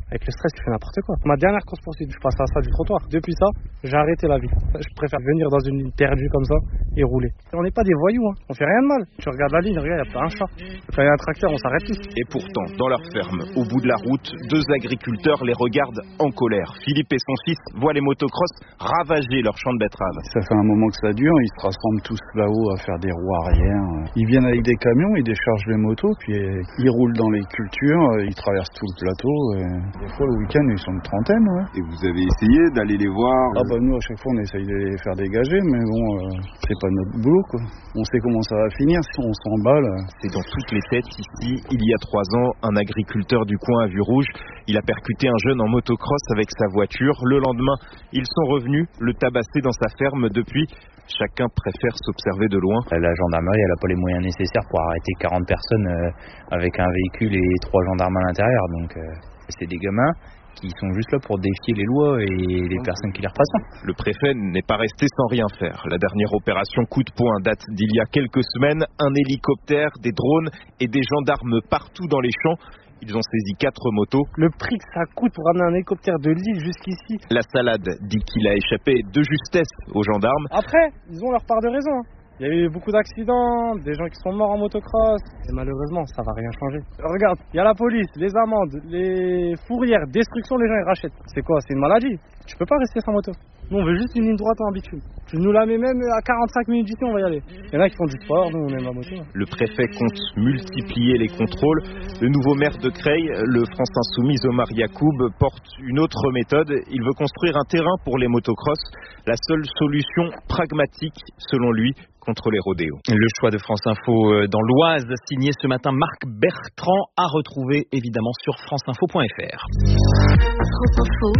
Avec le stress, tu fais n'importe quoi. Ma dernière course poursuite, je passe à ça du trottoir. Depuis ça, j'ai arrêté la vie. Je préfère venir dans une ligne perdue comme ça et rouler. On n'est pas des voyous, hein. On fait rien de mal. Tu regardes la ligne, regarde, il y a pas un chat. Quand il y a un tracteur, on s'arrête tous. Et pourtant, dans leur ferme, au bout de la route, 2 agriculteurs les regardent en colère. Philippe et son fils voient les motocross ravager leur champ de betteraves. Ça fait un moment que ça dure, ils se rassemblent tous là-haut à faire des roues arrière. Ils viennent avec des camions, ils déchargent les motos, puis ils roulent dans les cultures, ils traversent tout le plateau. Des fois, le week-end, ils sont une trentaine. Ouais. Et vous avez essayé d'aller les voir? Nous, à chaque fois, on essaye de les faire dégager, mais bon, c'est pas notre boulot, quoi. On sait comment ça va finir, si on s'emballe. C'est dans toutes les têtes ici. Il y a 3 ans, un agriculteur du coin à Vues-Rouge, il a percuté un jeune en motocross avec sa voiture. Le lendemain, ils sont revenus le tabasser dans sa ferme. Depuis, chacun préfère s'observer de loin. La gendarmerie, elle n'a pas les moyens nécessaires pour arrêter 40 personnes avec un véhicule et 3 gendarmes à l'intérieur. Donc, c'est des gamins qui sont juste là pour défier les lois et les personnes qui les représentent. Le préfet n'est pas resté sans rien faire. La dernière opération coup de poing date d'il y a quelques semaines. Un hélicoptère, des drones et des gendarmes partout dans les champs. Ils ont saisi 4 motos. Le prix que ça coûte pour ramener un hélicoptère de Lille jusqu'ici. La salade dit qu'il a échappé de justesse aux gendarmes. Après, ils ont leur part de raison. Il y a eu beaucoup d'accidents, des gens qui sont morts en motocross. Et malheureusement, ça va rien changer. Regarde, il y a la police, les amendes, les fourrières, destruction, les gens ils rachètent. C'est quoi? C'est une maladie. Tu peux pas rester sans moto. Nous, on veut juste une ligne droite en bitume. Tu nous la mets même à 45 minutes d'ici, on va y aller. Il y en a qui font du sport, nous on aime la moto. Le préfet compte multiplier les contrôles. Le nouveau maire de Creil, le France Insoumis Omar Yacoub, porte une autre méthode. Il veut construire un terrain pour les motocross. La seule solution pragmatique, selon lui, contre les rodéos. Le choix de France Info dans l'Oise, signé ce matin Marc Bertrand, à retrouver évidemment sur franceinfo.fr. France Info.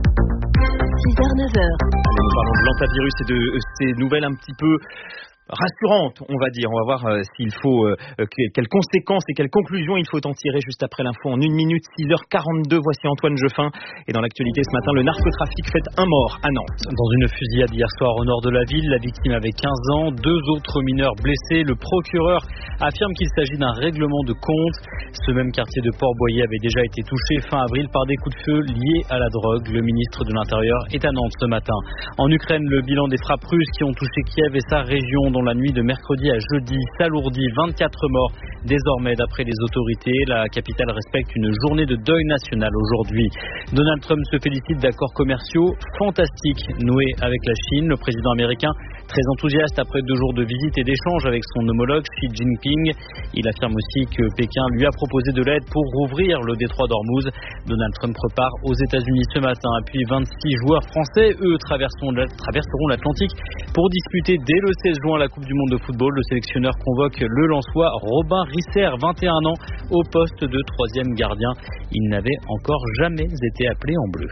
6h-9h. Allez, nous parlons de l'antivirus et de ces nouvelles un petit peu rassurante, on va dire. On va voir s'il faut quelles conséquences et quelles conclusions il faut en tirer juste après l'info en 1 minute, 6h42. Voici Antoine Jeffin. Et dans l'actualité ce matin, le narcotrafic fait un mort à Nantes. Dans une fusillade hier soir au nord de la ville, la victime avait 15 ans, 2 autres mineurs blessés. Le procureur affirme qu'il s'agit d'un règlement de compte. Ce même quartier de Port-Boyer avait déjà été touché fin avril par des coups de feu liés à la drogue. Le ministre de l'Intérieur est à Nantes ce matin. En Ukraine, le bilan des frappes russes qui ont touché Kiev et sa région dans la nuit de mercredi à jeudi s'alourdit. 24 morts désormais d'après les autorités. La capitale respecte une journée de deuil national aujourd'hui. Donald Trump se félicite d'accords commerciaux fantastiques noués avec la Chine. Le président américain très enthousiaste après 2 jours de visite et d'échange avec son homologue Xi Jinping. Il affirme aussi que Pékin lui a proposé de l'aide pour rouvrir le détroit d'Ormuz. Donald Trump repart aux États-Unis ce matin. Puis 26 joueurs français, eux, traverseront l'Atlantique pour disputer dès le 16 juin la Coupe du monde de football. Le sélectionneur convoque le Lensois Robin Risser, 21 ans, au poste de 3e gardien. Il n'avait encore jamais été appelé en bleu.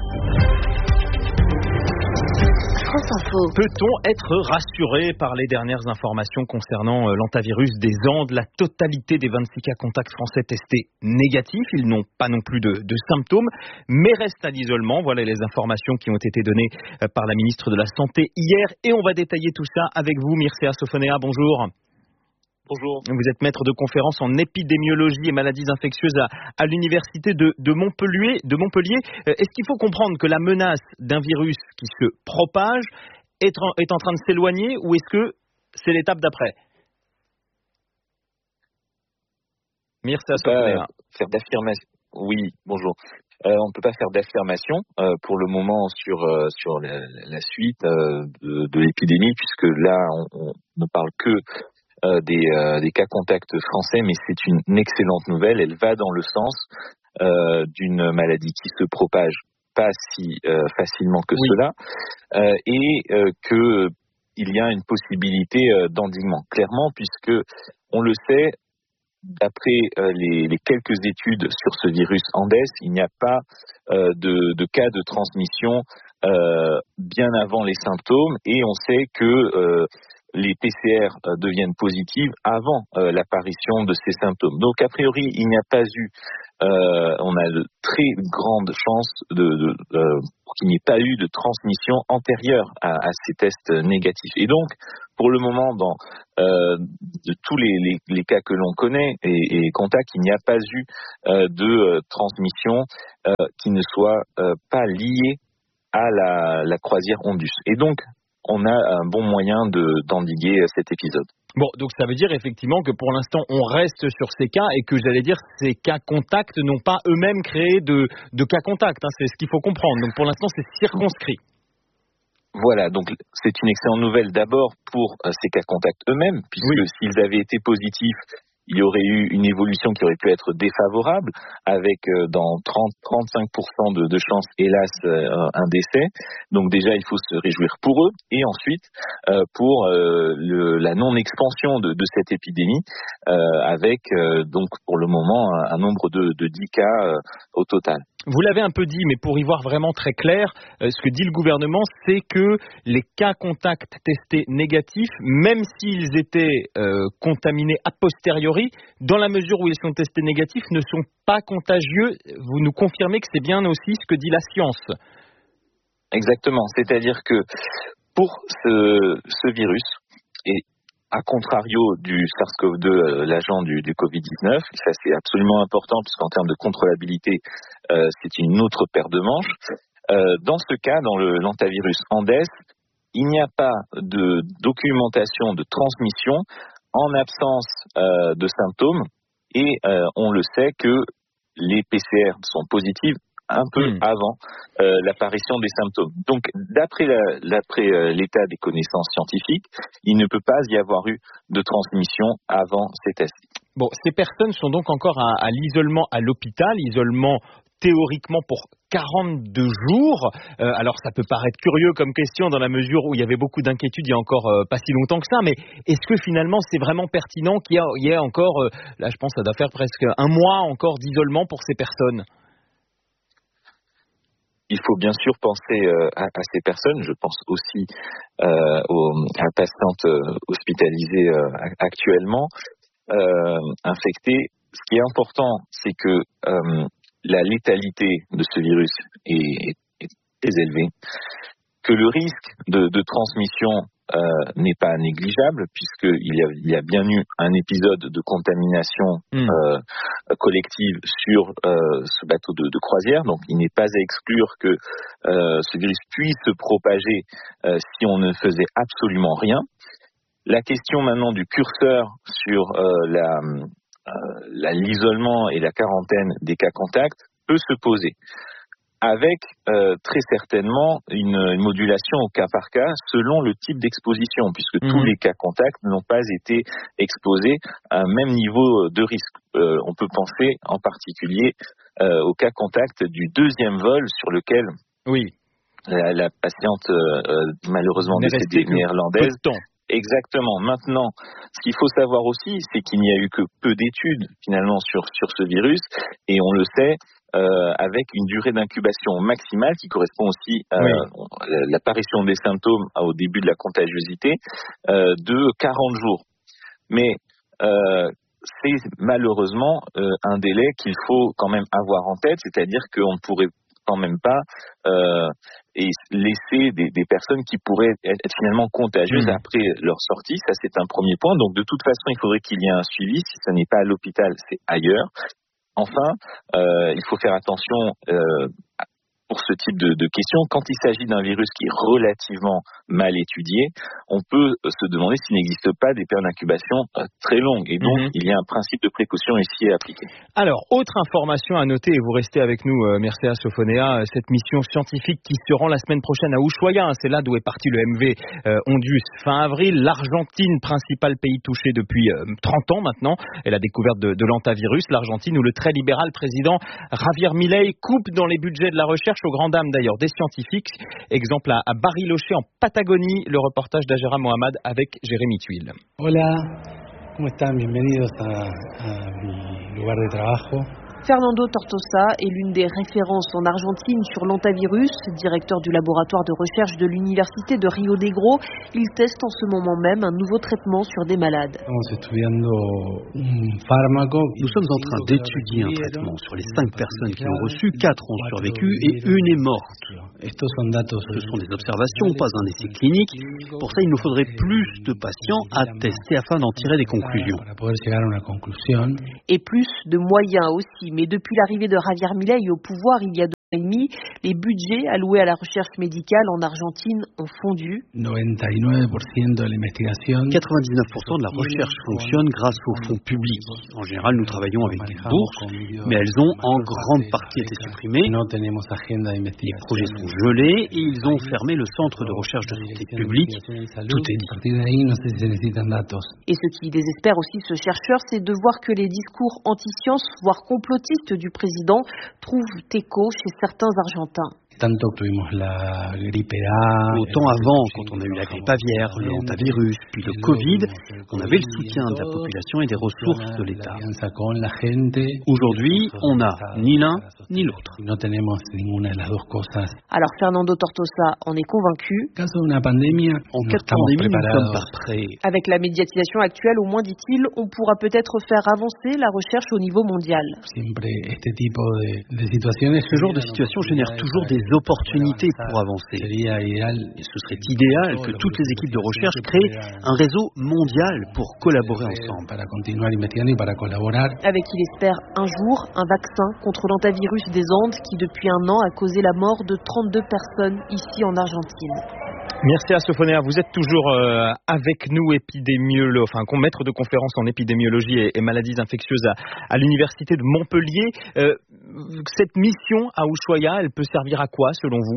France Info. Peut-on être rassuré par les dernières informations concernant l'antivirus des Andes? La totalité des 26 cas contacts français testés négatifs. Ils n'ont pas non plus de symptômes, mais restent à l'isolement. Voilà les informations qui ont été données par la ministre de la Santé hier. Et on va détailler tout ça avec vous, Mircea Sofonea. Bonjour. Bonjour. Vous êtes maître de conférence en épidémiologie et maladies infectieuses à l'université de Montpellier. Est-ce qu'il faut comprendre que la menace d'un virus qui se propage est en train de s'éloigner, ou est-ce que c'est l'étape d'après? Mircea Sofonea. Faire d'affirmation. Oui, bonjour. On ne peut pas faire d'affirmation pour le moment sur la suite de l'épidémie, puisque là on ne parle que des cas contacts français, mais c'est une excellente nouvelle. Elle va dans le sens d'une maladie qui se propage pas si facilement que cela, et que il y a une possibilité d'endiguement, clairement, puisque on le sait, d'après les quelques études sur ce virus Andes, il n'y a pas de cas de transmission bien avant les symptômes, et on sait que les PCR deviennent positives avant l'apparition de ces symptômes. Donc, a priori, il n'y a pas eu, on a de très grandes chances qu'il n'y ait pas eu de transmission antérieure à ces tests négatifs. Et donc, pour le moment, dans de tous les cas que l'on connaît et contacts, il n'y a pas eu de transmission qui ne soit pas liée à la croisière Ondus. Et donc, on a un bon moyen d'endiguer cet épisode. Bon, donc ça veut dire effectivement que pour l'instant, on reste sur ces cas et que j'allais dire ces cas contacts n'ont pas eux-mêmes créé de cas contacts. Hein, c'est ce qu'il faut comprendre. Donc pour l'instant, c'est circonscrit. Voilà, donc c'est une excellente nouvelle d'abord pour ces cas contacts eux-mêmes, puisque s'ils avaient été positifs, il y aurait eu une évolution qui aurait pu être défavorable, avec dans 30-35% de chances, hélas, un décès. Donc déjà, il faut se réjouir pour eux. Et ensuite, pour la non-expansion de cette épidémie, avec donc pour le moment un nombre de 10 cas au total. Vous l'avez un peu dit, mais pour y voir vraiment très clair, ce que dit le gouvernement, c'est que les cas contacts testés négatifs, même s'ils étaient contaminés a posteriori, dans la mesure où ils sont testés négatifs, ne sont pas contagieux. Vous nous confirmez que c'est bien aussi ce que dit la science. Exactement, c'est-à-dire que pour ce virus, et à contrario du SARS-CoV-2, l'agent du Covid-19, ça c'est absolument important puisqu'en termes de contrôlabilité, c'est une autre paire de manches. Dans ce cas, dans l'hantavirus Andes, il n'y a pas de documentation de transmission en absence de symptômes et on le sait que les PCR sont positives un peu avant l'apparition des symptômes. Donc, d'après l'état des connaissances scientifiques, il ne peut pas y avoir eu de transmission avant ces tests. Bon, ces personnes sont donc encore à l'isolement à l'hôpital, isolement théoriquement pour 42 jours. Alors, ça peut paraître curieux comme question dans la mesure où il y avait beaucoup d'inquiétudes il y a encore pas si longtemps que ça, mais est-ce que finalement c'est vraiment pertinent qu'il y ait encore, là je pense que ça doit faire presque un mois encore d'isolement pour ces personnes ? Il faut bien sûr penser à ces personnes. Je pense aussi à la patiente hospitalisée actuellement, infectée. Ce qui est important, c'est que la létalité de ce virus est très élevée, que le risque de transmission n'est pas négligeable, puisqu'il y a bien eu un épisode de contamination collective sur ce bateau de croisière. Donc il n'est pas à exclure que ce virus puisse se propager si on ne faisait absolument rien. La question maintenant du curseur sur l'isolement et la quarantaine des cas contacts peut se poser, avec très certainement une modulation au cas par cas selon le type d'exposition, puisque tous les cas contacts n'ont pas été exposés à un même niveau de risque. On peut penser en particulier au cas contact du deuxième vol sur lequel la patiente malheureusement décédée néerlandaise. Exactement. Maintenant, ce qu'il faut savoir aussi, c'est qu'il n'y a eu que peu d'études finalement sur ce virus, et on le sait, avec une durée d'incubation maximale qui correspond aussi à l'apparition des symptômes au début de la contagiosité de 40 jours. Mais c'est malheureusement un délai qu'il faut quand même avoir en tête, c'est-à-dire qu'on ne pourrait quand même pas laisser des personnes qui pourraient être finalement contagieuses après leur sortie. Ça, c'est un premier point. Donc, de toute façon, il faudrait qu'il y ait un suivi. Si ce n'est pas à l'hôpital, c'est ailleurs. Enfin, il faut faire attention pour ce type de questions. Quand il s'agit d'un virus qui est relativement mal étudié, on peut se demander s'il n'existe pas des périodes d'incubation très longues. Et donc, il y a un principe de précaution ici à appliquer. Alors, autre information à noter, et vous restez avec nous, Mircea Sofonea, cette mission scientifique qui se rend la semaine prochaine à Ushuaia. C'est là d'où est parti le MV Ondus fin avril. L'Argentine, principal pays touché depuis 30 ans maintenant, est la découverte de l'hantavirus. L'Argentine, où le très libéral président Javier Milei coupe dans les budgets de la recherche, aux grandes dames d'ailleurs des scientifiques. Exemple à Bariloche en Patagonie, le reportage d'Ajera Mohamed avec Jérémy Tuile. Hola, ¿cómo están? Bienvenidos a mi lugar de trabajo. Fernando Tortosa est l'une des références en Argentine sur l'hantavirus, directeur du laboratoire de recherche de l'université de Rio Negro. Il teste en ce moment même un nouveau traitement sur des malades. Nous sommes en train d'étudier un traitement. Sur les 5 personnes qui l'ont reçu, 4 ont survécu et une est morte. Ce sont des observations, pas un essai clinique. Pour ça, il nous faudrait plus de patients à tester afin d'en tirer des conclusions. Et plus de moyens aussi. Mais depuis l'arrivée de Javier Milei au pouvoir il y a 2 ans et demi, les budgets alloués à la recherche médicale en Argentine ont fondu. 99% de la recherche fonctionne grâce aux fonds publics. En général, nous travaillons avec des bourses, mais elles ont en grande partie été supprimées. Les projets sont gelés et ils ont fermé le centre de recherche de santé publique. Tout est dit. Et ce qui désespère aussi ce chercheur, c'est de voir que les discours anti-science, voire complotistes du président, trouvent écho chez certains Argentins. Autant avant, quand on a eu la grippe aviaire, le hantavirus, puis le Covid, on avait le soutien de la population et des ressources de l'État. Aujourd'hui, on n'a ni l'un ni l'autre. Alors Fernando Tortosa en est convaincu. En cas de pandémie, nous ne sommes pas prêts. Avec la médiatisation actuelle, au moins, dit-il, on pourra peut-être faire avancer la recherche au niveau mondial. Ce genre de situation génère toujours des opportunités pour avancer. Et ce serait idéal que toutes les équipes de recherche créent un réseau mondial pour collaborer ensemble. Avec, il espère, un jour, un vaccin contre l'hantavirus des Andes qui, depuis 1 an, a causé la mort de 32 personnes ici en Argentine. Merci à Sofonea, vous êtes toujours avec nous, maître de conférence en épidémiologie et maladies infectieuses à l'université de Montpellier. Cette mission à Ushuaia, elle peut servir à quoi selon vous ?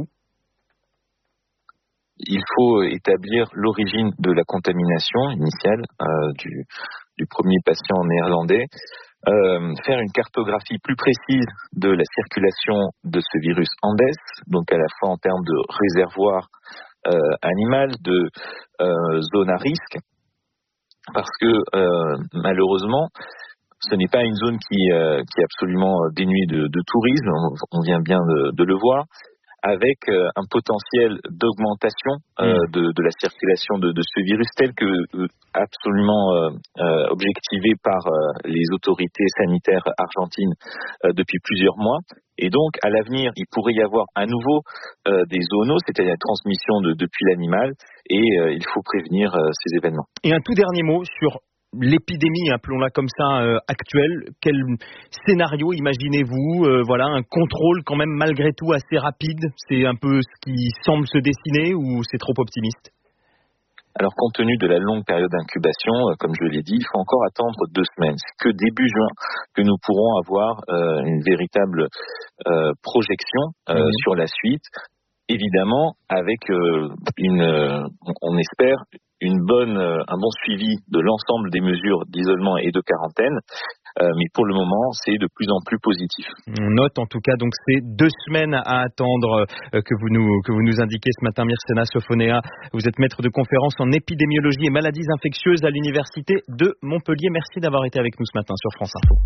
Il faut établir l'origine de la contamination initiale du premier patient néerlandais, faire une cartographie plus précise de la circulation de ce virus Andes, donc à la fois en termes de réservoir animal, de zone à risque, parce que malheureusement ce n'est pas une zone qui est absolument dénuée de tourisme, on vient bien de le voir, avec un potentiel d'augmentation de la circulation de ce virus tel que absolument objectivé par les autorités sanitaires argentines depuis plusieurs mois. Et donc, à l'avenir, il pourrait y avoir à nouveau des zoonoses, c'est-à-dire la transmission depuis l'animal, et il faut prévenir ces événements. Et un tout dernier mot sur l'épidémie, appelons-la comme ça, actuelle. Quel scénario imaginez-vous ? Un contrôle quand même malgré tout assez rapide. C'est un peu ce qui semble se dessiner ou c'est trop optimiste ? Alors, compte tenu de la longue période d'incubation, comme je l'ai dit, il faut encore attendre 2 semaines. C'est que début juin que nous pourrons avoir une véritable projection sur la suite. Évidemment, avec on espère, un bon suivi de l'ensemble des mesures d'isolement et de quarantaine. Mais pour le moment, c'est de plus en plus positif. On note en tout cas donc ces 2 semaines à attendre que vous nous indiquez ce matin, Mircea Sofonea. Vous êtes maître de conférence en épidémiologie et maladies infectieuses à l'université de Montpellier. Merci d'avoir été avec nous ce matin sur France Info.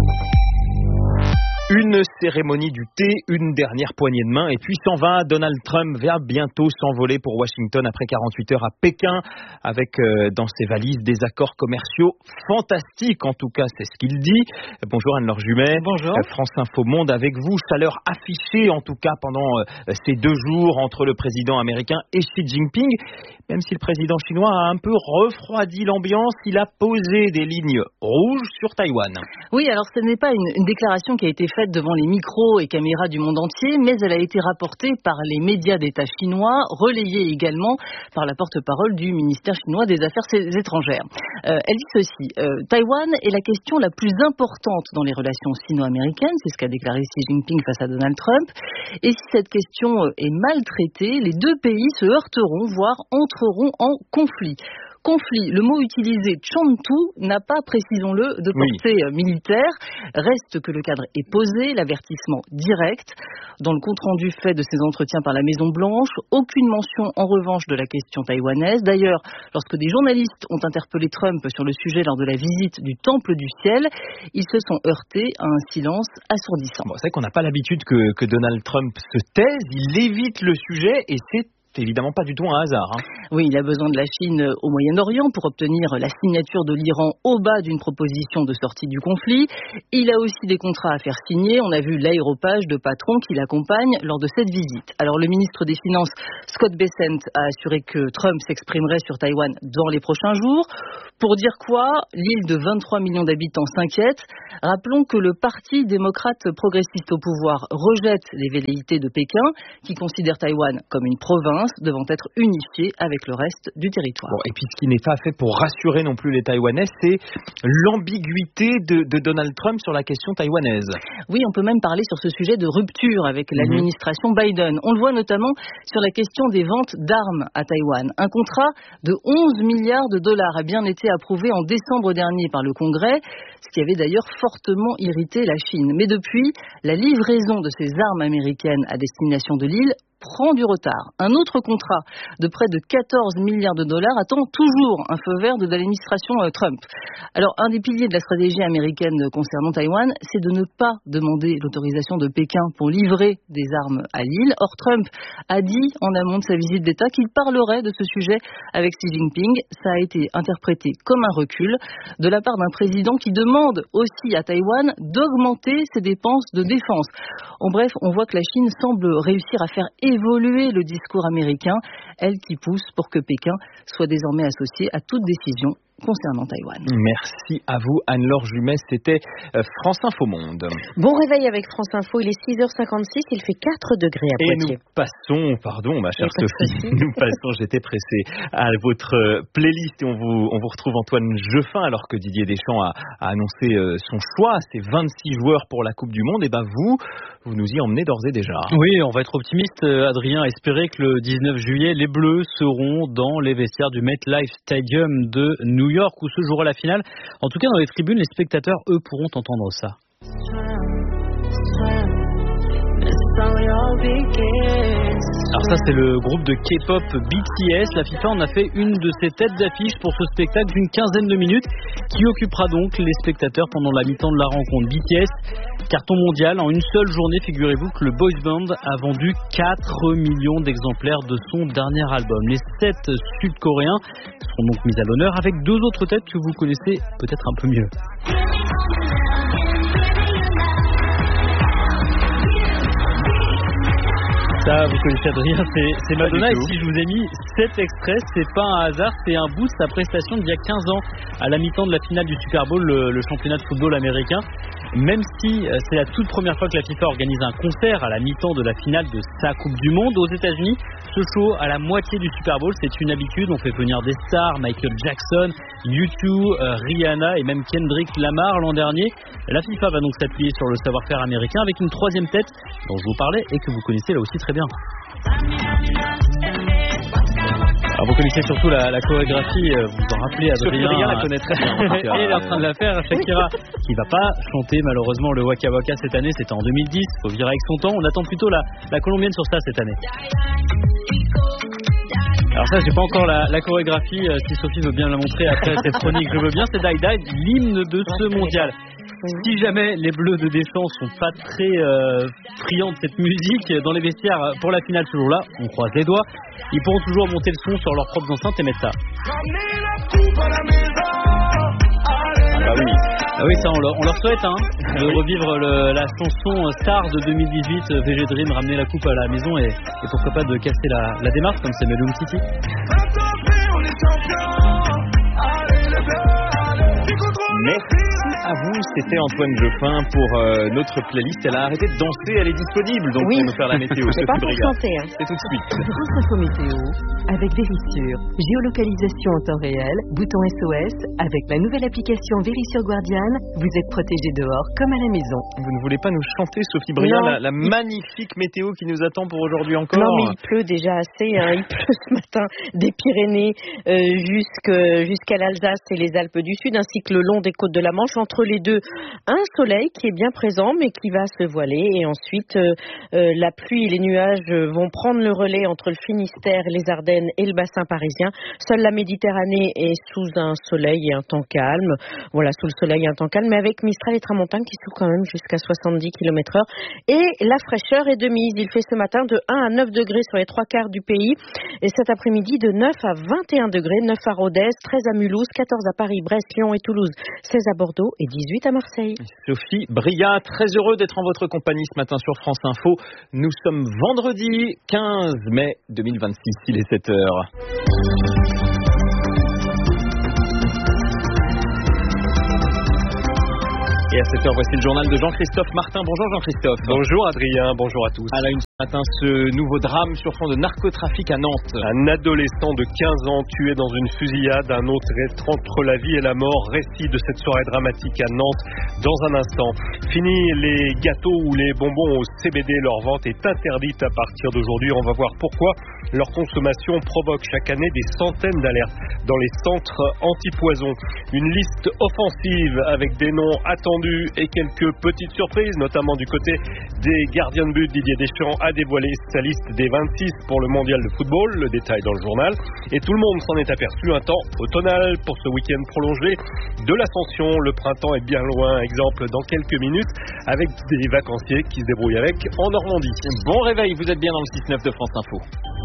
Une cérémonie du thé, une dernière poignée de main et puis s'en va. Donald Trump va bientôt s'envoler pour Washington après 48 heures à Pékin avec dans ses valises des accords commerciaux fantastiques. En tout cas, c'est ce qu'il dit. Bonjour Anne-Laure Jumet. Bonjour. France Info Monde avec vous. Chaleur affichée en tout cas pendant ces 2 jours entre le président américain et Xi Jinping. Même si le président chinois a un peu refroidi l'ambiance, il a posé des lignes rouges sur Taïwan. Oui, alors ce n'est pas une déclaration qui a été faite devant les micros et caméras du monde entier, mais elle a été rapportée par les médias d'État chinois, relayée également par la porte-parole du ministère chinois des Affaires étrangères. Elle dit ceci, Taïwan est la question la plus importante dans les relations sino-américaines, c'est ce qu'a déclaré Xi Jinping face à Donald Trump, et si cette question est mal traitée, les 2 pays se heurteront, voire entreront en conflit. Conflit, le mot utilisé, Chantu, n'a pas, précisons-le, de portée militaire. Reste que le cadre est posé, l'avertissement direct. dans le compte-rendu fait de ces entretiens par la Maison-Blanche. Aucune mention, en revanche, de la question taïwanaise. D'ailleurs, lorsque des journalistes ont interpellé Trump sur le sujet lors de la visite du Temple du Ciel, ils se sont heurtés à un silence assourdissant. Bon, c'est vrai qu'on n'a pas l'habitude que Donald Trump se taise, il évite le sujet et c'est évidemment pas du tout un hasard. Oui, il a besoin de la Chine au Moyen-Orient pour obtenir la signature de l'Iran au bas d'une proposition de sortie du conflit. Il a aussi des contrats à faire signer. On a vu l'aéropage de patrons qui l'accompagnent lors de cette visite. Alors le ministre des Finances, Scott Bessent, a assuré que Trump s'exprimerait sur Taïwan dans les prochains jours. Pour dire quoi, l'île de 23 millions d'habitants s'inquiète. Rappelons que le Parti démocrate progressiste au pouvoir rejette les velléités de Pékin, qui considère Taïwan comme une province devant être unifiée avec le reste du territoire. Bon, et puis ce qui n'est pas fait pour rassurer non plus les Taïwanais, c'est l'ambiguïté de Donald Trump sur la question taïwanaise. Oui, on peut même parler sur ce sujet de rupture avec l'administration Biden. On le voit notamment sur la question des ventes d'armes à Taïwan. Un contrat de 11 milliards de dollars a bien été approuvé en décembre dernier par le Congrès, ce qui avait d'ailleurs fortement irrité la Chine. Mais depuis, la livraison de ces armes américaines à destination de l'île prend du retard. Un autre contrat de près de 14 milliards de dollars attend toujours un feu vert de l'administration Trump. Alors, un des piliers de la stratégie américaine concernant Taïwan, c'est de ne pas demander l'autorisation de Pékin pour livrer des armes à l'île. Or, Trump a dit en amont de sa visite d'État qu'il parlerait de ce sujet avec Xi Jinping. Ça a été interprété comme un recul de la part d'un président qui demande aussi à Taïwan d'augmenter ses dépenses de défense. En bref, on voit que la Chine semble réussir à faire évoluer le discours américain, elle qui pousse pour que Pékin soit désormais associé à toute décision concernant Taïwan. Merci à vous, Anne-Laure Jumet. C'était France Info Monde. Bon réveil avec France Info, il est 6h56, il fait 4 degrés à Poitiers. Et nous passons, pardon ma chère Sophie, nous passons, j'étais pressé, à votre playlist et on vous retrouve Antoine Jeffin alors que Didier Deschamps a annoncé son choix, c'est 26 joueurs pour la Coupe du Monde. Et ben vous nous y emmenez d'ores et déjà. Oui, on va être optimiste, Adrien, espérer que le 19 juillet, les Bleus seront dans les vestiaires du MetLife Stadium de New York où se jouera la finale. En tout cas, dans les tribunes, les spectateurs, eux, pourront entendre ça. Alors ça, c'est le groupe de K-pop BTS. La FIFA en a fait une de ses têtes d'affiche pour ce spectacle d'une quinzaine de minutes qui occupera donc les spectateurs pendant la mi-temps de la rencontre. BTS, carton mondial. En une seule journée, figurez-vous que le boys band a vendu 4 millions d'exemplaires de son dernier album. Les 7 Sud-Coréens seront donc mis à l'honneur avec 2 autres têtes que vous connaissez peut-être un peu mieux. Ça, vous connaissez Adrien, c'est Madonna. Et si je vous ai mis 7 extraits, c'est pas un hasard, c'est un bout de sa prestation d'il y a 15 ans à la mi-temps de la finale du Super Bowl, le championnat de football américain. Même si c'est la toute première fois que la FIFA organise un concert à la mi-temps de la finale de sa Coupe du Monde aux États-Unis, ce show à la moitié du Super Bowl, c'est une habitude. On fait venir des stars, Michael Jackson, U2, Rihanna et même Kendrick Lamar l'an dernier. La FIFA va donc s'appuyer sur le savoir-faire américain avec une 3e tête dont je vous parlais et que vous connaissez là aussi très bien. Alors vous connaissez surtout la chorégraphie, vous vous en rappelez, Adrien la connaît très bien. Et elle est en train de la faire, Shakira, qui va pas chanter malheureusement le Waka Waka cette année, c'était en 2010, faut vivre avec son temps, on attend plutôt la colombienne sur ça cette année. Alors ça, j'ai pas encore la chorégraphie, si Sophie veut bien la montrer après cette chronique, je veux bien, c'est Die Die, l'hymne de ce mondial. Si jamais les Bleus de Deschamps sont pas très friands de cette musique dans les vestiaires pour la finale ce jour-là, on croise les doigts, ils pourront toujours monter le son sur leurs propres enceintes et mettre ça. Ah oui, ça on leur souhaite de revivre la chanson star de 2018, VG Dream, ramener la coupe à la maison et pourquoi pas de casser la démarche comme c'est Meloum City. Merci à vous, c'était Antoine Jeffin pour notre playlist. Elle a arrêté de danser, elle est disponible donc pour nous faire la météo. C'est pas pour chanter. C'est tout de suite. France Info Météo avec Vérissure. Géolocalisation en temps réel, bouton SOS. Avec la nouvelle application Vérissure Guardian, vous êtes protégé dehors comme à la maison. Vous ne voulez pas nous chanter, Sophie Briand, la magnifique météo qui nous attend pour aujourd'hui encore? Non, mais il pleut déjà assez. Il pleut ce matin des Pyrénées jusqu'à l'Alsace et les Alpes du Sud, ainsi que le long des côtes de la Manche. Entre les deux, un soleil qui est bien présent mais qui va se voiler. Et ensuite, la pluie et les nuages vont prendre le relais entre le Finistère, les Ardennes et le bassin parisien. Seule la Méditerranée est sous un soleil et un temps calme. Voilà, sous le soleil et un temps calme, mais avec Mistral et Tramontane qui soufflent quand même jusqu'à 70 km/h. Et la fraîcheur est de mise. Il fait ce matin de 1 à 9 degrés sur les 3/4 du pays. Et cet après-midi, de 9 à 21 degrés. 9 à Rodez, 13 à Mulhouse, 14 à Paris, Brest, Lyon et Toulouse, 16 à Bordeaux et 18 à Marseille. Sophie Bria, très heureux d'être en votre compagnie ce matin sur France Info. Nous sommes vendredi 15 mai 2026, il est 7h. Et à 7h, voici le journal de Jean-Christophe Martin. Bonjour Jean-Christophe. Bonjour Adrien, bonjour à tous. À la une ce matin, ce nouveau drame sur fond de narcotrafic à Nantes. Un adolescent de 15 ans tué dans une fusillade, un autre est entre la vie et la mort. Récit de cette soirée dramatique à Nantes dans un instant. Fini les gâteaux ou les bonbons au CBD, leur vente est interdite à partir d'aujourd'hui. On va voir pourquoi. Leur consommation provoque chaque année des centaines d'alertes dans les centres anti-poison. Une liste offensive avec des noms attendus et quelques petites surprises, notamment du côté des gardiens de but. Didier Deschamps a dévoilé sa liste des 26 pour le mondial de football, le détail dans le journal. Et tout le monde s'en est aperçu, un temps automnal pour ce week-end prolongé de l'Ascension. Le printemps est bien loin, exemple dans quelques minutes, avec des vacanciers qui se débrouillent avec en Normandie. Bon réveil, vous êtes bien dans le 6-9 de France Info.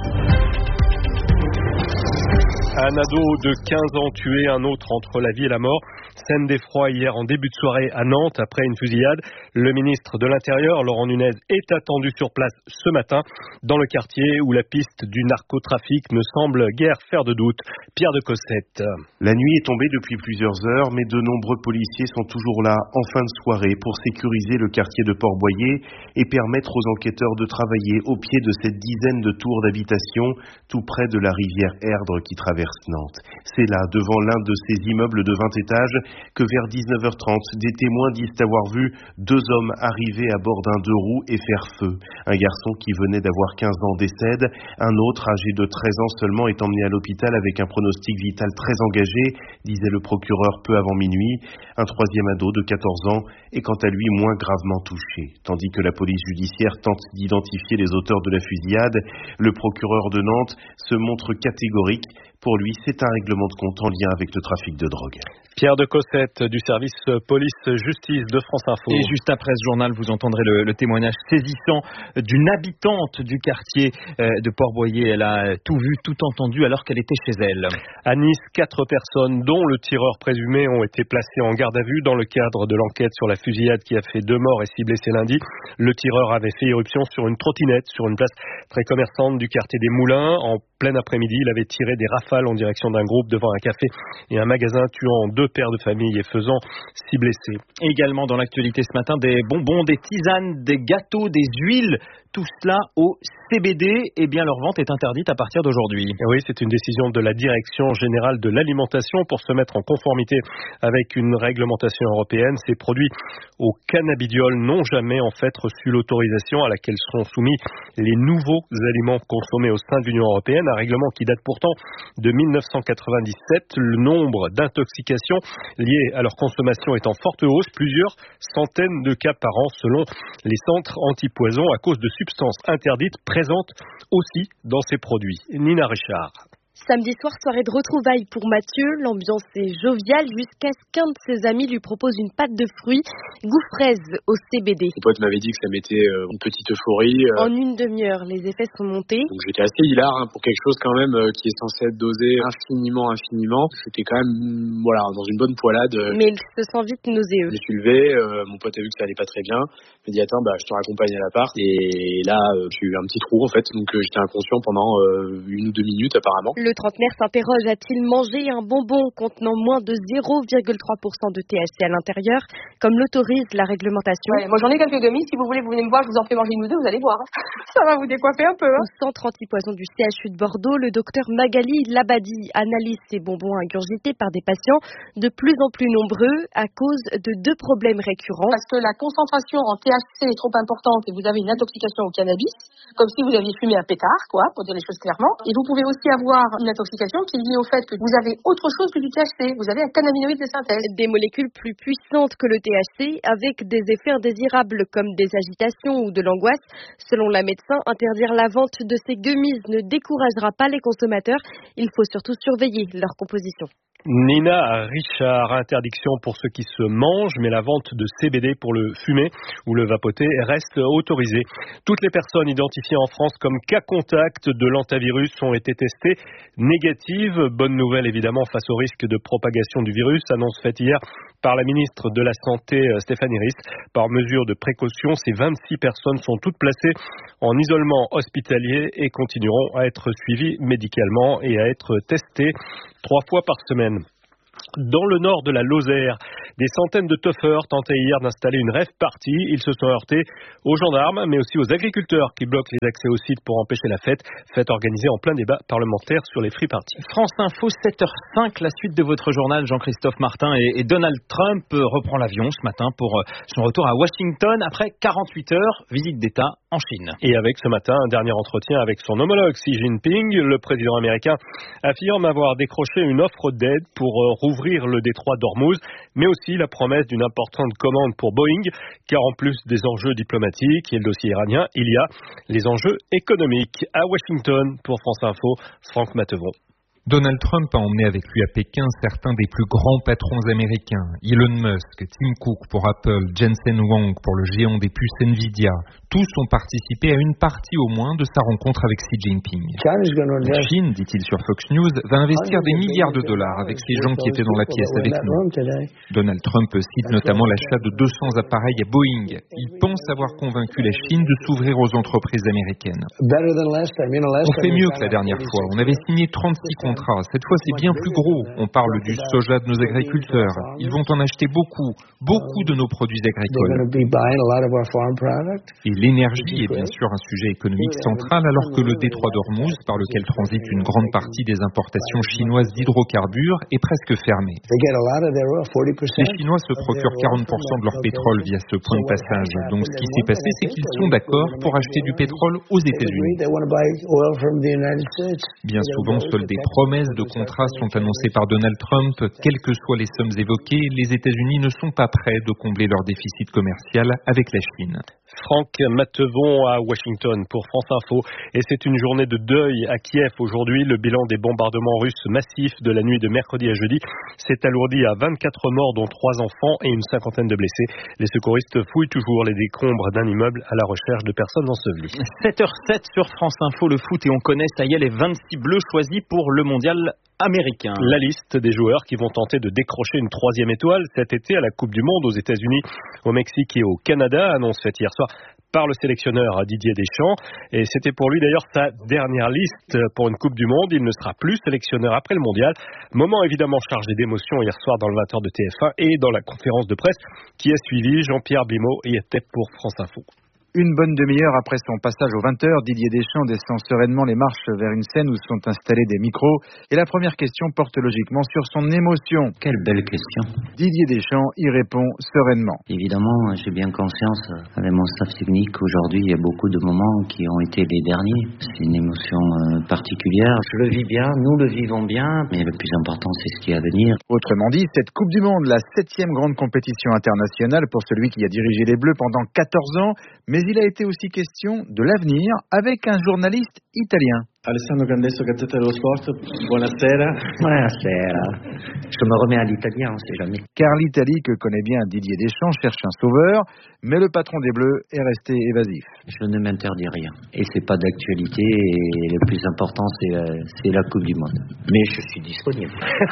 Un ado de 15 ans tué, un autre entre la vie et la mort. Scène d'effroi hier en début de soirée à Nantes après une fusillade. Le ministre de l'Intérieur, Laurent Nunez, est attendu sur place ce matin dans le quartier où la piste du narcotrafic ne semble guère faire de doute. Pierre de Cossette. La nuit est tombée depuis plusieurs heures, mais de nombreux policiers sont toujours là en fin de soirée pour sécuriser le quartier de Port-Boyer et permettre aux enquêteurs de travailler au pied de cette dizaine de tours d'habitation tout près de la rivière Erdre qui traverse Nantes. C'est là, devant l'un de ces immeubles de 20 étages, que vers 19h30, des témoins disent avoir vu deux hommes arriver à bord d'un deux-roues et faire feu. Un garçon qui venait d'avoir 15 ans décède, un autre âgé de 13 ans seulement est emmené à l'hôpital avec un pronostic vital très engagé, disait le procureur peu avant minuit. Un troisième ado de 14 ans est quant à lui moins gravement touché. Tandis que la police judiciaire tente d'identifier les auteurs de la fusillade, le procureur de Nantes se montre catégorique. Pour lui, c'est un règlement de compte en lien avec le trafic de drogue. Pierre de Cossette du service police-justice de France Info. Et juste après ce journal, vous entendrez le témoignage saisissant d'une habitante du quartier de Port-Boyer. Elle a tout vu, tout entendu alors qu'elle était chez elle. À Nice, 4 personnes, dont le tireur présumé, ont été placées en garde à vue dans le cadre de l'enquête sur la fusillade qui a fait 2 morts et 6 blessés lundi. Le tireur avait fait irruption sur une trottinette sur une place très commerçante du quartier des Moulins. En plein après-midi, il avait tiré des rafales en direction d'un groupe devant un café et un magasin, tuant 2 pères de famille et faisant 6 blessés. Également dans l'actualité ce matin, des bonbons, des tisanes, des gâteaux, des huiles, tout cela au CBD. Eh bien, leur vente est interdite à partir d'aujourd'hui. Oui, c'est une décision de la Direction générale de l'alimentation pour se mettre en conformité avec une réglementation européenne. Ces produits au cannabidiol n'ont jamais en fait reçu l'autorisation à laquelle seront soumis les nouveaux aliments consommés au sein de l'Union européenne, un règlement qui date pourtant de 1997. Le nombre d'intoxications liées à leur consommation est en forte hausse, plusieurs centaines de cas par an selon les centres anti-poison à cause de substances interdites présentes aussi dans ces produits. Nina Richard. Samedi soir, soirée de retrouvailles pour Mathieu. L'ambiance est joviale jusqu'à ce qu'un de ses amis lui propose une pâte de fruits, goût fraise au CBD. Mon pote m'avait dit que ça mettait une petite euphorie. En une demi-heure, les effets sont montés. Donc j'étais assez hilar pour quelque chose quand même qui est censé être dosé infiniment. C'était quand même dans une bonne poilade. Mais il se sent vite nauséeux. Je me suis levé, mon pote a vu que ça allait pas très bien. Il m'a dit attends, je te raccompagne à l'appart. Et là, j'ai eu un petit trou en fait. Donc j'étais inconscient pendant 1 ou 2 minutes apparemment. Le trentenaire s'interroge, a-t-il mangé un bonbon contenant moins de 0,3% de THC à l'intérieur, comme l'autorise la réglementation? Moi j'en ai quelques gummies, si vous voulez vous venez me voir, je vous en fais manger 1 ou 2, vous allez voir. Ça va vous décoiffer un peu. Au centre antipoison du CHU de Bordeaux, le docteur Magali Labadi analyse ces bonbons ingurgités par des patients de plus en plus nombreux à cause de 2 problèmes récurrents. Parce que la concentration en THC THC est trop importante et vous avez une intoxication au cannabis, comme si vous aviez fumé un pétard, quoi, pour dire les choses clairement. Et vous pouvez aussi avoir une intoxication qui est liée au fait que vous avez autre chose que du THC. Vous avez un cannabinoïde de synthèse. Des molécules plus puissantes que le THC avec des effets indésirables comme des agitations ou de l'angoisse. Selon la médecin, interdire la vente de ces gummies ne découragera pas les consommateurs. Il faut surtout surveiller leur composition. Nina Richard, interdiction pour ceux qui se mangent, mais la vente de CBD pour le fumer ou le vapoter reste autorisée. Toutes les personnes identifiées en France comme cas contact de l'hantavirus ont été testées négatives. Bonne nouvelle évidemment face au risque de propagation du virus, annonce faite hier par la ministre de la Santé Stéphanie Rist. Par mesure de précaution, ces 26 personnes sont toutes placées en isolement hospitalier et continueront à être suivies médicalement et à être testées 3 fois par semaine. Dans le nord de la Lozère, des centaines de teufeurs tentaient hier d'installer une rave party. Ils se sont heurtés aux gendarmes, mais aussi aux agriculteurs qui bloquent les accès au site pour empêcher la fête. Fête organisée en plein débat parlementaire sur les free parties. France Info, 7h05, la suite de votre journal, Jean-Christophe Martin. Et Donald Trump reprend l'avion ce matin pour son retour à Washington après 48 heures, visite d'État en Chine. Et avec ce matin, un dernier entretien avec son homologue Xi Jinping, le président américain affirme avoir décroché une offre d'aide pour rouvrir le détroit d'Ormuz, mais aussi la promesse d'une importante commande pour Boeing, car en plus des enjeux diplomatiques et le dossier iranien, il y a les enjeux économiques. À Washington, pour France Info, Franck Matevon. Donald Trump a emmené avec lui à Pékin certains des plus grands patrons américains. Elon Musk, Tim Cook pour Apple, Jensen Huang pour le géant des puces Nvidia. Tous ont participé à une partie au moins de sa rencontre avec Xi Jinping. La Chine, dit-il sur Fox News, va investir des milliards de dollars avec ces gens qui étaient dans la pièce avec nous. Donald Trump cite notamment l'achat de 200 appareils à Boeing. Il pense avoir convaincu la Chine de s'ouvrir aux entreprises américaines. On fait mieux que la dernière fois. On avait signé 36 contrats. Cette fois, c'est bien plus gros. On parle du soja de nos agriculteurs. Ils vont en acheter beaucoup de nos produits agricoles. Et l'énergie est bien sûr un sujet économique central, alors que le détroit d'Ormuz, par lequel transite une grande partie des importations chinoises d'hydrocarbures, est presque fermé. Les Chinois se procurent 40% de leur pétrole via ce point de passage. Donc ce qui s'est passé, c'est qu'ils sont d'accord pour acheter du pétrole aux États-Unis. Bien souvent, seuls des promesses de contrats sont annoncées par Donald Trump. Quelles que soient les sommes évoquées, les États-Unis ne sont pas prêts de combler leur déficit commercial avec la Chine. Franck Matevon à Washington pour France Info. Et c'est une journée de deuil à Kiev aujourd'hui. Le bilan des bombardements russes massifs de la nuit de mercredi à jeudi s'est alourdi à 24 morts, dont 3 enfants et une cinquantaine de blessés. Les secouristes fouillent toujours les décombres d'un immeuble à la recherche de personnes ensevelies. 7h07 sur France Info, le foot, et on connaît, ça y est, les 26 bleus choisis pour le mondial américain. La liste des joueurs qui vont tenter de décrocher une 3e étoile cet été à la Coupe du Monde aux États-Unis, au Mexique et au Canada, annonce faite hier soir par le sélectionneur Didier Deschamps. Et c'était pour lui d'ailleurs sa dernière liste pour une Coupe du Monde. Il ne sera plus sélectionneur après le mondial. Moment évidemment chargé d'émotion hier soir dans le 20h de TF1 et dans la conférence de presse qui a suivi. Jean-Pierre Blimaud y était pour France Info. Une bonne demi-heure après son passage aux 20h, Didier Deschamps descend sereinement les marches vers une scène où sont installés des micros. Et la première question porte logiquement sur son émotion. Quelle belle question. Didier Deschamps y répond sereinement. Évidemment, j'ai bien conscience, avec mon staff technique, qu'aujourd'hui, il y a beaucoup de moments qui ont été les derniers. C'est une émotion particulière. Je le vis bien, nous le vivons bien, mais le plus important, c'est ce qui est à venir. Autrement dit, cette Coupe du Monde, la 7e grande compétition internationale pour celui qui a dirigé les Bleus pendant 14 ans, mais il a été aussi question de l'avenir avec un journaliste italien. Alessandro Candesso, Gazzetta dello Sport, buonasera. Buonasera. Je me remets à l'italien, on sait jamais. Car l'Italie, que connaît bien Didier Deschamps, cherche un sauveur, mais le patron des Bleus est resté évasif. Je ne m'interdis rien. Et c'est pas d'actualité, et le plus important, c'est la Coupe du Monde. Mais je suis disponible.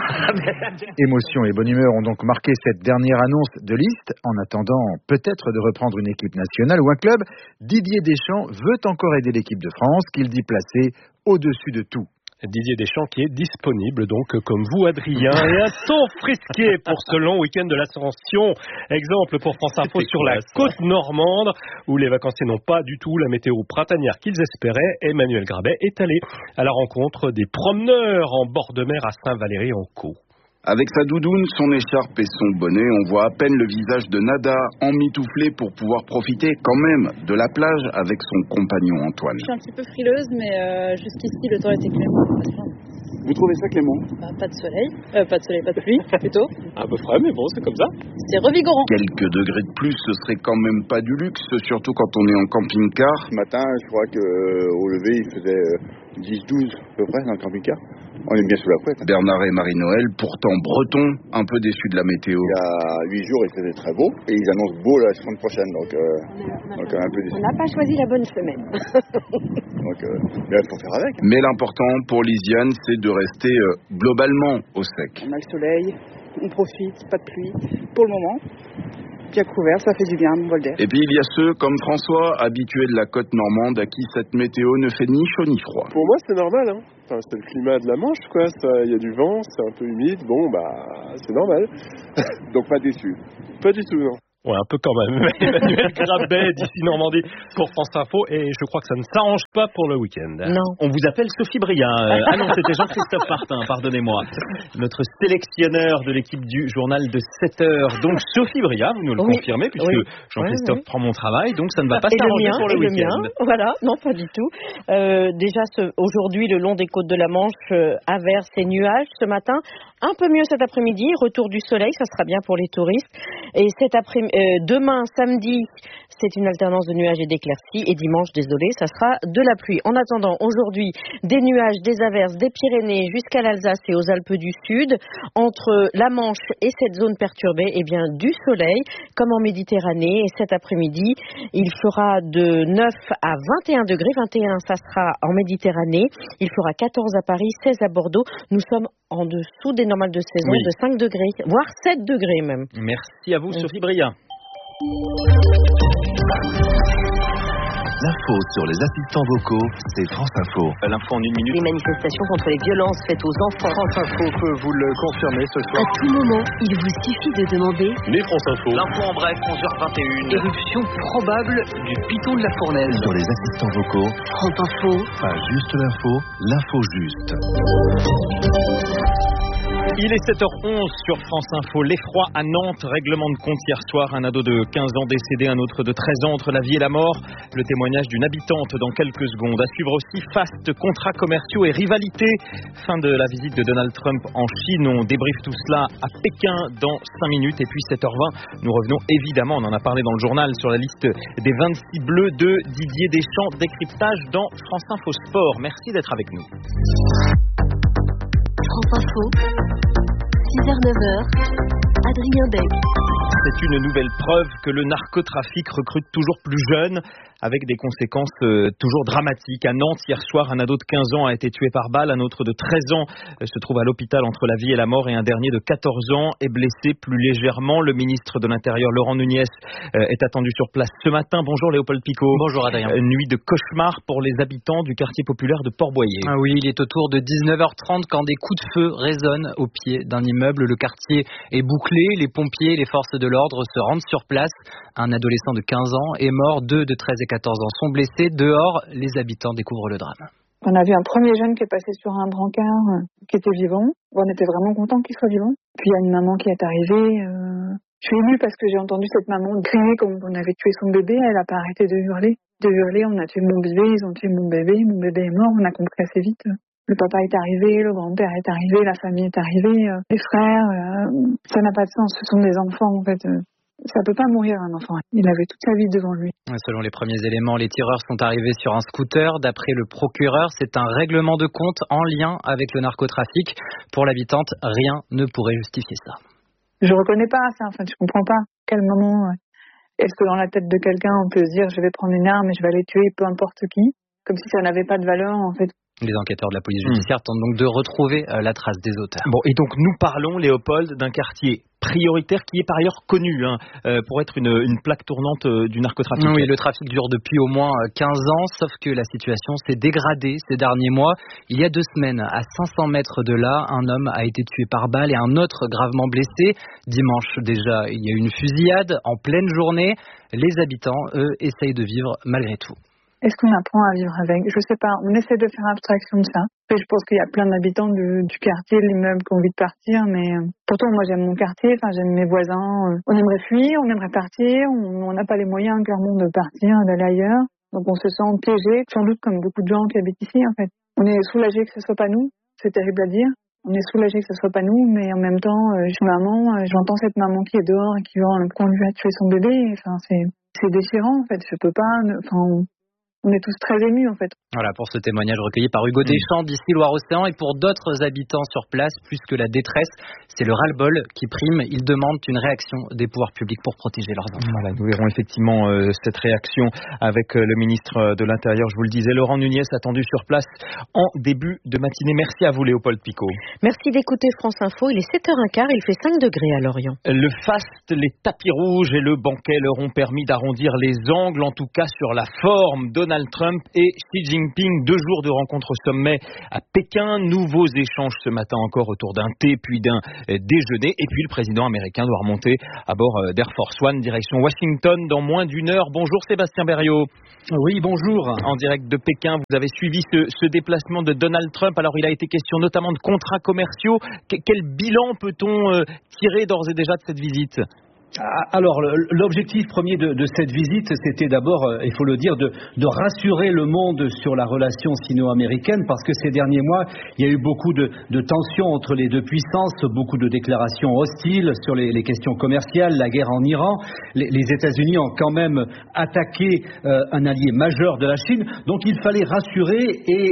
Émotion et bonne humeur ont donc marqué cette dernière annonce de liste. En attendant peut-être de reprendre une équipe nationale ou un club, Didier Deschamps veut encore aider l'équipe de France, qu'il dit placer au-dessus de tout. Didier Deschamps qui est disponible donc comme vous Adrien, et un temps frisqué pour ce long week-end de l'Ascension. Exemple pour France Info sur la côte normande où les vacanciers n'ont pas du tout la météo printanière qu'ils espéraient. Emmanuel Grabet est allé à la rencontre des promeneurs en bord de mer à Saint-Valery-en-Caux. Avec sa doudoune, son écharpe et son bonnet, on voit à peine le visage de Nada, emmitouflé pour pouvoir profiter quand même de la plage avec son compagnon Antoine. Je suis un petit peu frileuse, mais jusqu'ici le temps était clément. Vous trouvez ça clément ? Pas de soleil, pas de pluie plutôt. Un peu frais, mais bon, c'est comme ça. C'est revigorant. Quelques degrés de plus, ce serait quand même pas du luxe, surtout quand on est en camping-car. Ce matin, je crois qu'au lever, il faisait 10-12 à peu près dans le camping-car. On est bien sous la couette. Bernard et Marie-Noël, pourtant bretons, un peu déçus de la météo. Il y a 8 jours, il faisait très beau. Et ils annoncent beau la semaine prochaine. Donc un peu déçus. On n'a pas choisi la bonne semaine. Donc il faut faire avec. Mais l'important pour Lisiane, c'est de rester globalement au sec. On a le soleil, on profite, pas de pluie pour le moment. Bien couvert, ça fait du bien, un bol d'air. Et puis il y a ceux comme François, habitués de la côte normande, à qui cette météo ne fait ni chaud ni froid. Pour moi, c'est normal, hein. Enfin, c'est le climat de la Manche, quoi. Il y a du vent, c'est un peu humide. Bon, c'est normal. Donc pas déçu. Pas du tout, non. Ouais, un peu quand même. Emmanuel Grabet d'ici Normandie pour France Info, et je crois que ça ne s'arrange pas pour le week-end. Non. On vous appelle Sophie Bria. Ah non, c'était Jean-Christophe Martin, pardonnez-moi. Notre sélectionneur de l'équipe du journal de 7h. Donc Sophie Bria, vous nous le confirmez, puisque Jean-Christophe prend mon travail, donc ça ne va pas s'arranger pour le week-end. Voilà, non, pas du tout. Déjà, aujourd'hui, le long des côtes de la Manche, averses et nuages ce matin. Un peu mieux cet après-midi, retour du soleil, ça sera bien pour les touristes. Et demain, samedi, c'est une alternance de nuages et d'éclaircies. Et dimanche, désolé, ça sera de la pluie. En attendant, aujourd'hui, des nuages, des averses, des Pyrénées jusqu'à l'Alsace et aux Alpes du Sud. Entre la Manche et cette zone perturbée, eh bien, du soleil, comme en Méditerranée. Et cet après-midi, il fera de 9 à 21 degrés. 21, ça sera en Méditerranée. Il fera 14 à Paris, 16 à Bordeaux. Nous sommes en dessous des normales de saison de 5 degrés, voire 7 degrés même. Merci à vous, Sophie Bria. L'info sur les assistants vocaux, c'est France Info. L'info en 1 minute. Les manifestations contre les violences faites aux enfants. France Info peut vous le confirmer ce soir. À tout moment, il vous suffit de demander. Les France Info. L'info en bref, 11h21. Éruption probable du piton de la Fournaise. Sur les assistants vocaux. France Info. Pas juste l'info, l'info juste. Il est 7h11 sur France Info. L'effroi à Nantes, règlement de compte hier soir. Un ado de 15 ans décédé, un autre de 13 ans entre la vie et la mort. Le témoignage d'une habitante dans quelques secondes. À suivre aussi, faste, contrats commerciaux et rivalité. Fin de la visite de Donald Trump en Chine. On débriefe tout cela à Pékin dans 5 minutes. Et puis 7h20, nous revenons évidemment, on en a parlé dans le journal, sur la liste des 26 bleus de Didier Deschamps. Décryptage dans France Info Sport. Merci d'être avec nous. France Info, 6h-9h, Adrien Beck. C'est une nouvelle preuve que le narcotrafic recrute toujours plus jeunes, avec des conséquences toujours dramatiques. À Nantes, hier soir, un ado de 15 ans a été tué par balle, un autre de 13 ans se trouve à l'hôpital entre la vie et la mort, et un dernier de 14 ans est blessé plus légèrement. Le ministre de l'Intérieur, Laurent Nunez, est attendu sur place ce matin. Bonjour Léopold Picot. Bonjour Adrien. Nuit de cauchemar pour les habitants du quartier populaire de Port-Boyer. Ah oui, il est autour de 19h30 quand des coups de feu résonnent au pied d'un immeuble. Le quartier est bouclé, les pompiers, les forces de l'ordre se rendent sur place. Un adolescent de 15 ans est mort, 2 de 13 et 14 ans sont blessés. Dehors, les habitants découvrent le drame. On a vu un premier jeune qui est passé sur un brancard, qui était vivant. On était vraiment contents qu'il soit vivant. Puis il y a une maman qui est arrivée. Je suis émue parce que j'ai entendu cette maman crier comme on avait tué son bébé. Elle n'a pas arrêté de hurler. On a tué mon bébé, ils ont tué mon bébé est mort. On a compris assez vite. Le papa est arrivé, le grand-père est arrivé, la famille est arrivée, les frères. Ça n'a pas de sens, ce sont des enfants en fait. Ça peut pas mourir un enfant. Il avait toute sa vie devant lui. Selon les premiers éléments, les tireurs sont arrivés sur un scooter. D'après le procureur, c'est un règlement de compte en lien avec le narcotrafic. Pour l'habitante, rien ne pourrait justifier ça. Je reconnais pas ça. En fait, je comprends pas. Quel moment est-ce que dans la tête de quelqu'un on peut se dire je vais prendre une arme et je vais aller tuer peu importe qui, comme si ça n'avait pas de valeur en fait. Les enquêteurs de la police judiciaire tentent donc de retrouver la trace des auteurs. Bon, et donc nous parlons, Léopold, d'un quartier prioritaire qui est par ailleurs connu pour être une plaque tournante du narcotrafic. Oui, le trafic dure depuis au moins 15 ans, sauf que la situation s'est dégradée ces derniers mois. Il y a 2 semaines, à 500 mètres de là, un homme a été tué par balle et un autre gravement blessé. Dimanche déjà, il y a eu une fusillade en pleine journée. Les habitants, eux, essayent de vivre malgré tout. Est-ce qu'on apprend à vivre avec? Je sais pas, on essaie de faire abstraction de ça. Et je pense qu'il y a plein d'habitants du quartier, de l'immeuble qui ont envie de partir, mais pourtant moi j'aime mon quartier, j'aime mes voisins. On aimerait fuir, on aimerait partir, on n'a pas les moyens clairement de partir, d'aller ailleurs. Donc on se sent piégé, sans doute comme beaucoup de gens qui habitent ici en fait. On est soulagé que ce soit pas nous, c'est terrible à dire. On est soulagé que ce soit pas nous, mais en même temps, je suis maman, j'entends cette maman qui est dehors et qui conduit à tuer son bébé. Enfin, c'est déchirant en fait. Je peux pas. On est tous très émus en fait. Voilà pour ce témoignage recueilli par Hugo Deschamps d'ici Loire-Océan. Et pour d'autres habitants sur place, plus que la détresse, c'est le ras-le-bol qui prime. Ils demandent une réaction des pouvoirs publics pour protéger leurs enfants. Voilà, nous verrons effectivement cette réaction avec le ministre de l'Intérieur. Je vous le disais, Laurent Nunez attendu sur place en début de matinée. Merci à vous Léopold Picot. Merci d'écouter France Info. Il est 7h15, il fait 5 degrés à Lorient. Le faste, les tapis rouges et le banquet leur ont permis d'arrondir les angles, en tout cas sur la forme. Donald Trump et Xi Jinping, 2 jours de rencontre au sommet à Pékin. Nouveaux échanges ce matin encore autour d'un thé puis d'un déjeuner. Et puis le président américain doit remonter à bord d'Air Force One, direction Washington dans moins d'1 heure. Bonjour Sébastien Berriot. Oui, bonjour. En direct de Pékin, vous avez suivi ce déplacement de Donald Trump. Alors il a été question notamment de contrats commerciaux. Quel bilan peut-on tirer d'ores et déjà de cette visite ? Alors, l'objectif premier de cette visite, c'était d'abord, il faut le dire, de rassurer le monde sur la relation sino-américaine, parce que ces derniers mois, il y a eu beaucoup de tensions entre les deux puissances, beaucoup de déclarations hostiles sur les questions commerciales, la guerre en Iran. Les États-Unis ont quand même attaqué un allié majeur de la Chine, donc il fallait rassurer, et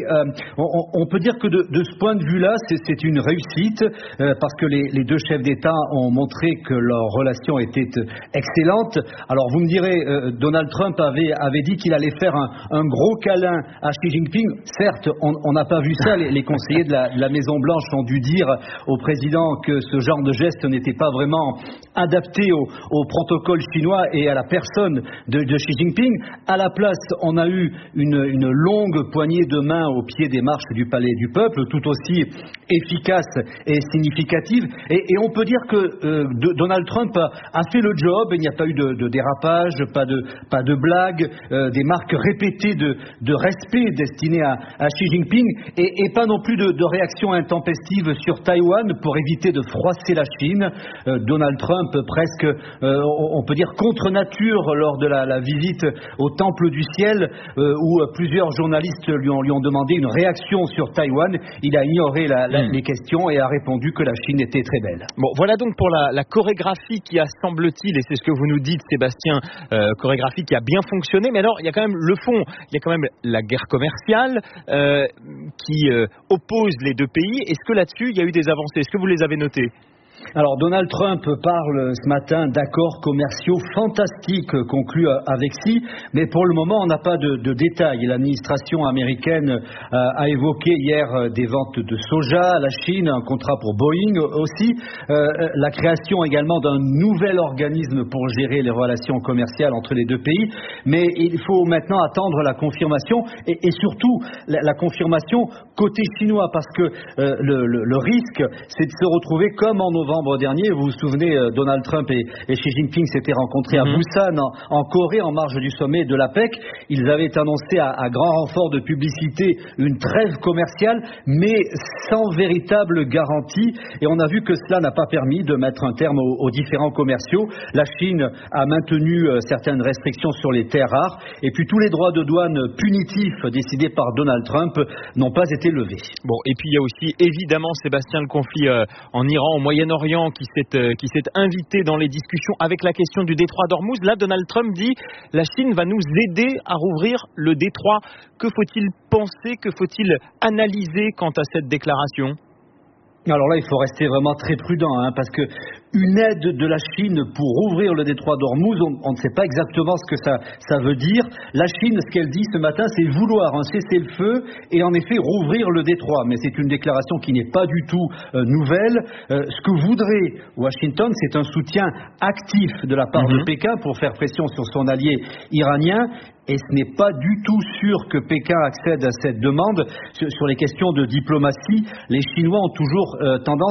on peut dire que de ce point de vue-là, c'est une réussite, parce que les deux chefs d'État ont montré que leur relation était excellente. Alors vous me direz, Donald Trump avait dit qu'il allait faire un gros câlin à Xi Jinping. Certes, on n'a pas vu ça. Les conseillers de la Maison Blanche ont dû dire au président que ce genre de geste n'était pas vraiment adapté au protocole chinois et à la personne de Xi Jinping. À la place, on a eu une longue poignée de main au pied des marches du Palais du Peuple, tout aussi efficace et significative. Et on peut dire que Donald Trump a fait le job. Il n'y a pas eu de dérapage, pas de blagues, des marques répétées de respect destinées à Xi Jinping, et pas non plus de réaction intempestive sur Taïwan pour éviter de froisser la Chine. Donald Trump, presque, on peut dire contre nature, lors de la visite au Temple du Ciel, où plusieurs journalistes lui ont demandé une réaction sur Taïwan. Il a ignoré les questions et a répondu que la Chine était très belle. Bon, voilà donc pour la chorégraphie qui a, semble-t-il, et c'est ce que vous nous dites Sébastien, chorégraphie qui a bien fonctionné. Mais alors il y a quand même le fond, il y a quand même la guerre commerciale qui oppose les deux pays. Est-ce que là-dessus il y a eu des avancées? Est-ce que vous les avez notées? Alors Donald Trump parle ce matin d'accords commerciaux fantastiques conclus avec Xi, mais pour le moment on n'a pas de détails. L'administration américaine a évoqué hier des ventes de soja à la Chine, un contrat pour Boeing aussi, la création également d'un nouvel organisme pour gérer les relations commerciales entre les deux pays, mais il faut maintenant attendre la confirmation et surtout la confirmation côté chinois, parce que le risque c'est de se retrouver comme en novembre dernier. Vous vous souvenez, Donald Trump et Xi Jinping s'étaient rencontrés à Busan en Corée en marge du sommet de l'APEC. Ils avaient annoncé à grand renfort de publicité une trêve commerciale, mais sans véritable garantie, et on a vu que cela n'a pas permis de mettre un terme aux différends commerciaux. La Chine a maintenu certaines restrictions sur les terres rares, et puis tous les droits de douane punitifs décidés par Donald Trump n'ont pas été levés. Bon, et puis il y a aussi évidemment, Sébastien, le conflit en Iran, au Moyen-Orient, qui s'est invité dans les discussions avec la question du détroit d'Ormuz. Là, Donald Trump dit la Chine va nous aider à rouvrir le détroit. Que faut-il penser, que faut-il analyser quant à cette déclaration? Alors là, il faut rester vraiment très prudent, parce que une aide de la Chine pour ouvrir le détroit d'Ormuz, on ne sait pas exactement ce que ça veut dire. La Chine, ce qu'elle dit ce matin, c'est vouloir un cessez-le-feu et en effet rouvrir le détroit. Mais c'est une déclaration qui n'est pas du tout nouvelle. Ce que voudrait Washington, c'est un soutien actif de la part de Pékin pour faire pression sur son allié iranien. Et ce n'est pas du tout sûr que Pékin accède à cette demande. Sur les questions de diplomatie, les Chinois ont toujours tendance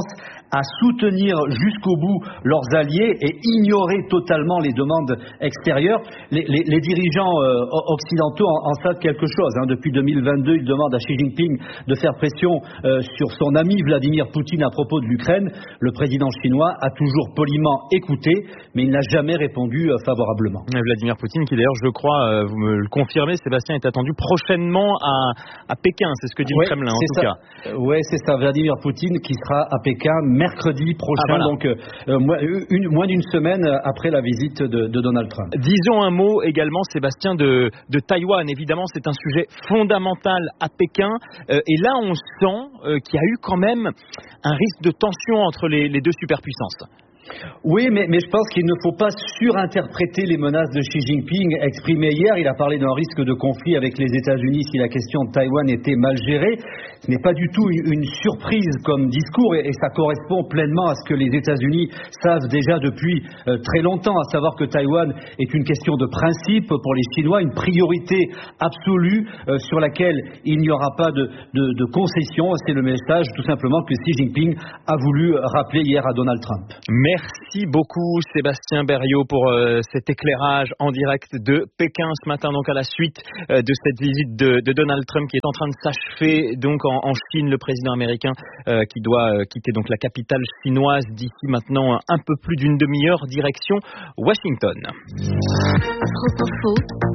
à soutenir jusqu'au bout leurs alliés et ignorer totalement les demandes extérieures. Les dirigeants occidentaux en savent quelque chose. Depuis 2022, ils demandent à Xi Jinping de faire pression sur son ami Vladimir Poutine à propos de l'Ukraine. Le président chinois a toujours poliment écouté, mais il n'a jamais répondu favorablement. Vladimir Poutine, qui d'ailleurs, je crois, vous me le confirmez, Sébastien, est attendu prochainement à Pékin. C'est ce que dit le Kremlin, en tout cas. Oui, c'est ça. Vladimir Poutine qui sera à Pékin mercredi prochain, donc moins d'une semaine après la visite de Donald Trump. Disons un mot également, Sébastien, de Taïwan. Évidemment, c'est un sujet fondamental à Pékin. Et là, on sent qu'il y a eu quand même un risque de tension entre les deux superpuissances. Oui, mais je pense qu'il ne faut pas surinterpréter les menaces de Xi Jinping exprimées hier. Il a parlé d'un risque de conflit avec les États-Unis si la question de Taïwan était mal gérée. Ce n'est pas du tout une surprise comme discours et ça correspond pleinement à ce que les États-Unis savent déjà depuis très longtemps, à savoir que Taïwan est une question de principe pour les Chinois, une priorité absolue sur laquelle il n'y aura pas de concession. C'est le message tout simplement que Xi Jinping a voulu rappeler hier à Donald Trump. Merci beaucoup Sébastien Berriot pour cet éclairage en direct de Pékin ce matin, donc à la suite de cette visite de Donald Trump qui est en train de s'achever donc en Chine, le président américain qui doit quitter donc la capitale chinoise d'ici maintenant un peu plus d'une demi-heure, direction Washington. France Info,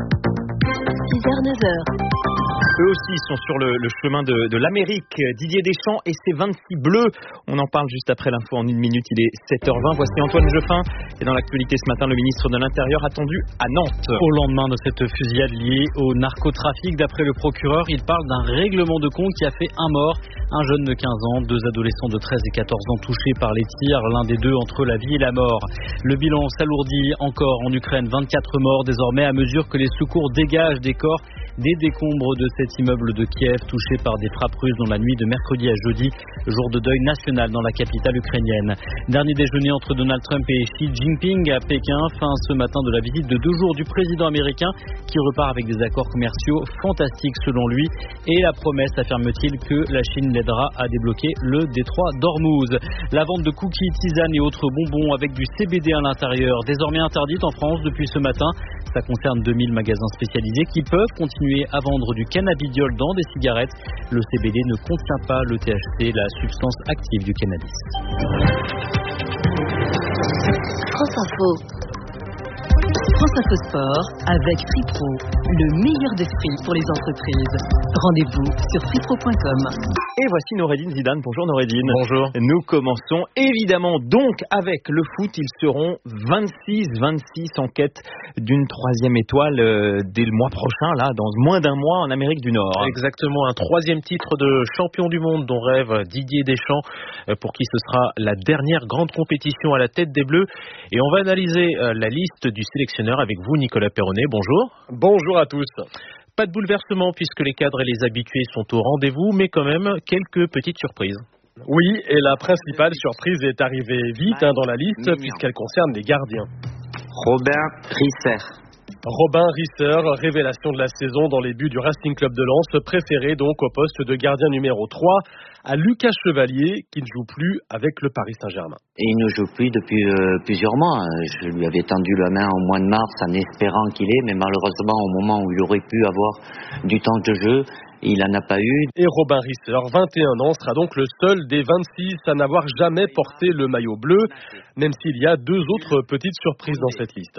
6h-9h. Eux aussi sont sur le chemin de l'Amérique. Didier Deschamps et ses 26 bleus. On en parle juste après l'info en 1 minute. Il est 7h20. Voici Antoine Geoffrin. Et dans l'actualité ce matin, le ministre de l'Intérieur attendu à Nantes. Au lendemain de cette fusillade liée au narcotrafic, d'après le procureur, il parle d'un règlement de compte qui a fait un mort. Un jeune de 15 ans, 2 adolescents de 13 et 14 ans touchés par les tirs, l'un des deux entre la vie et la mort. Le bilan s'alourdit encore en Ukraine. 24 morts désormais à mesure que les secours dégagent des corps des décombres de cet immeuble de Kiev touché par des frappes russes dans la nuit de mercredi à jeudi, jour de deuil national dans la capitale ukrainienne. Dernier déjeuner entre Donald Trump et Xi Jinping à Pékin, fin ce matin de la visite de 2 jours du président américain qui repart avec des accords commerciaux fantastiques selon lui et la promesse, affirme-t-il, que la Chine l'aidera à débloquer le détroit d'Ormuz. La vente de cookies, tisanes et autres bonbons avec du CBD à l'intérieur, désormais interdite en France depuis ce matin. Ça concerne 2000 magasins spécialisés qui peuvent continuer à vendre du cannabidiol dans des cigarettes. Le CBD ne contient pas le THC, la substance active du cannabis. France Info. France Info Sport avec Free-Pro, le meilleur des prix pour les entreprises. Rendez-vous sur freepro.com. Et voici Noureddine Zidane. Bonjour Noureddine. Bonjour. Nous commençons évidemment donc avec le foot. Ils seront 26 en quête d'une 3e étoile dès le mois prochain, là, dans moins d'un mois en Amérique du Nord. Exactement, un 3e titre de champion du monde dont rêve Didier Deschamps, pour qui ce sera la dernière grande compétition à la tête des Bleus. Et on va analyser la liste du sélectionneur avec vous, Nicolas Perronnet. Bonjour. Bonjour à tous. Pas de bouleversement puisque les cadres et les habitués sont au rendez-vous, mais quand même quelques petites surprises. Oui, et la principale surprise est arrivée vite dans la liste puisqu'elle concerne les gardiens. Robin Risser. Robin Risser, révélation de la saison dans les buts du Racing Club de Lens, préféré donc au poste de gardien numéro 3 à Lucas Chevalier qui ne joue plus avec le Paris Saint-Germain. Et il ne joue plus depuis plusieurs mois. Je lui avais tendu la main au mois de mars en espérant qu'il ait, mais malheureusement au moment où il aurait pu avoir du temps de jeu, il n'en a pas eu. Et Robin Risser, 21 ans, sera donc le seul des 26 à n'avoir jamais porté le maillot bleu, même s'il y a 2 autres petites surprises dans cette liste.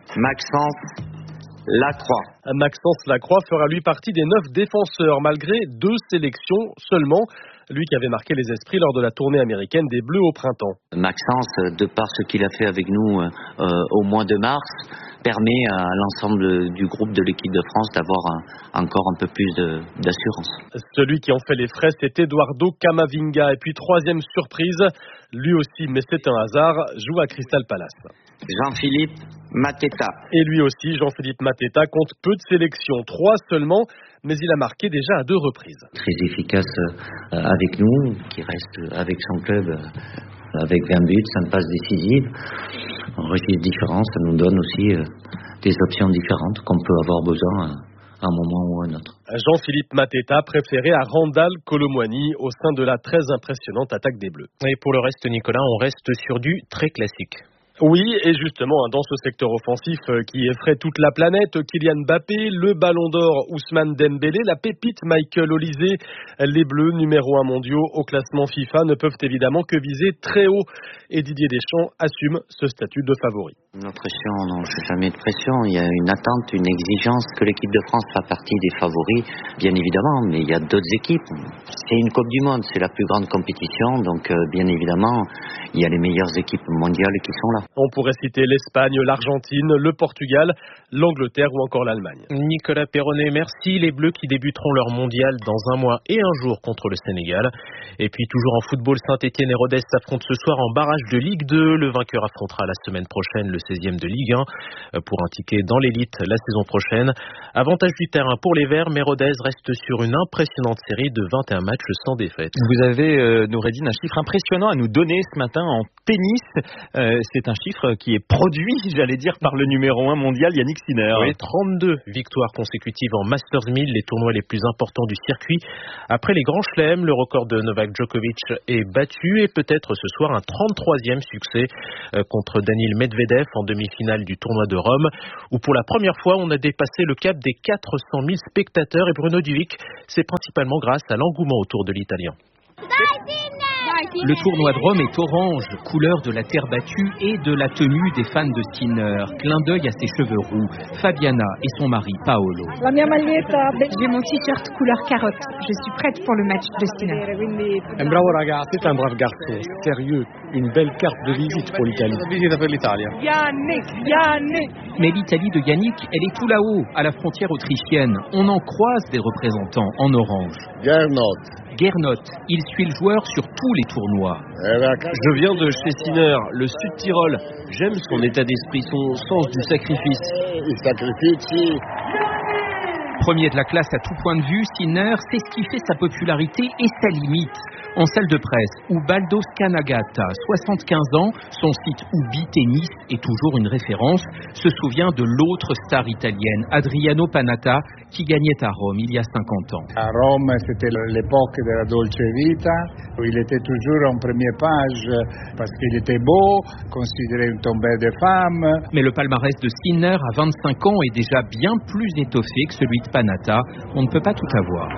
Maxence Lacroix. Maxence Lacroix fera lui partie des 9 défenseurs, malgré 2 sélections seulement. Lui qui avait marqué les esprits lors de la tournée américaine des Bleus au printemps. Maxence, de par ce qu'il a fait avec nous au mois de mars, permet à l'ensemble du groupe de l'équipe de France d'avoir encore un peu plus d'assurance. Celui qui en fait les frais, c'est Eduardo Camavinga. Et puis 3e surprise, lui aussi, mais c'est un hasard, joue à Crystal Palace. Jean-Philippe Mateta. Et lui aussi, Jean-Philippe Mateta, compte peu de sélections, 3 seulement, mais il a marqué déjà à 2 reprises. Très efficace avec nous, qui reste avec son club avec 20 buts, 5 passes décisives. Un registre différent, ça nous donne aussi des options différentes qu'on peut avoir besoin un moment ou un autre. Jean-Philippe Mateta préféré à Randal Kolo Muani au sein de la très impressionnante attaque des Bleus. Et pour le reste, Nicolas, on reste sur du très classique. Oui, et justement, dans ce secteur offensif qui effraie toute la planète, Kylian Mbappé, le Ballon d'Or Ousmane Dembélé, la pépite Michael Olise, les Bleus numéro 1 mondiaux au classement FIFA ne peuvent évidemment que viser très haut. Et Didier Deschamps assume ce statut de favori. La pression, non, je n'ai jamais de pression. Il y a une attente, une exigence que l'équipe de France fasse partie des favoris, bien évidemment, mais il y a d'autres équipes. C'est une Coupe du Monde, c'est la plus grande compétition, donc bien évidemment, il y a les meilleures équipes mondiales qui sont là. On pourrait citer l'Espagne, l'Argentine, le Portugal, l'Angleterre ou encore l'Allemagne. Nicolas Perronnet, merci. Les Bleus qui débuteront leur mondial dans un mois et un jour contre le Sénégal. Et puis toujours en football, Saint-Etienne et Rodez s'affrontent ce soir en barrage de Ligue 2. Le vainqueur affrontera la semaine prochaine le 16e de Ligue 1 pour un ticket dans l'élite la saison prochaine. Avantage du terrain pour les Verts, mais Rodez reste sur une impressionnante série de 21 matchs sans défaite. Vous avez, Noureddine, un chiffre impressionnant à nous donner ce matin en tennis. C'est un chiffre qui est produit, j'allais dire, par le numéro 1 mondial, Yannick Sinner. Oui, 32 victoires consécutives en Masters 1000, les tournois les plus importants du circuit. Après les grands chelems, le record de Novak Djokovic est battu et peut-être ce soir un 33e succès contre Daniil Medvedev en demi-finale du tournoi de Rome, où pour la première fois on a dépassé le cap des 400 000 spectateurs. Et Bruno Duvic, c'est principalement grâce à l'engouement autour de l'Italien. Le tournoi de Rome est orange, couleur de la terre battue et de la tenue des fans de Sinner. Clin d'œil à ses cheveux roux, Fabiana et son mari Paolo. J'ai mon t-shirt couleur carotte. Je suis prête pour le match de Sinner. C'est un brave garçon, sérieux, une belle carte de visite pour l'Italie. Mais l'Italie de Yannick, elle est tout là-haut, à la frontière autrichienne. On en croise des représentants en orange. Gernot, il suit le joueur sur tous les tournois. Je viens de chez Sinner, le Sud-Tyrol. J'aime son état d'esprit, son sens du sacrifice. Premier de la classe à tout point de vue, Sinner, c'est ce qui fait sa popularité et sa limite. En salle de presse, Ubaldo Scanagata, 75 ans, son site Ubi Tennis est toujours une référence, se souvient de l'autre star italienne, Adriano Panatta, qui gagnait à Rome il y a 50 ans. À Rome, c'était l'époque de la Dolce Vita. Il était toujours en première page parce qu'il était beau, considéré une tombée de femme. Mais le palmarès de Sinner à 25 ans est déjà bien plus étoffé que celui de Panatta. On ne peut pas tout avoir.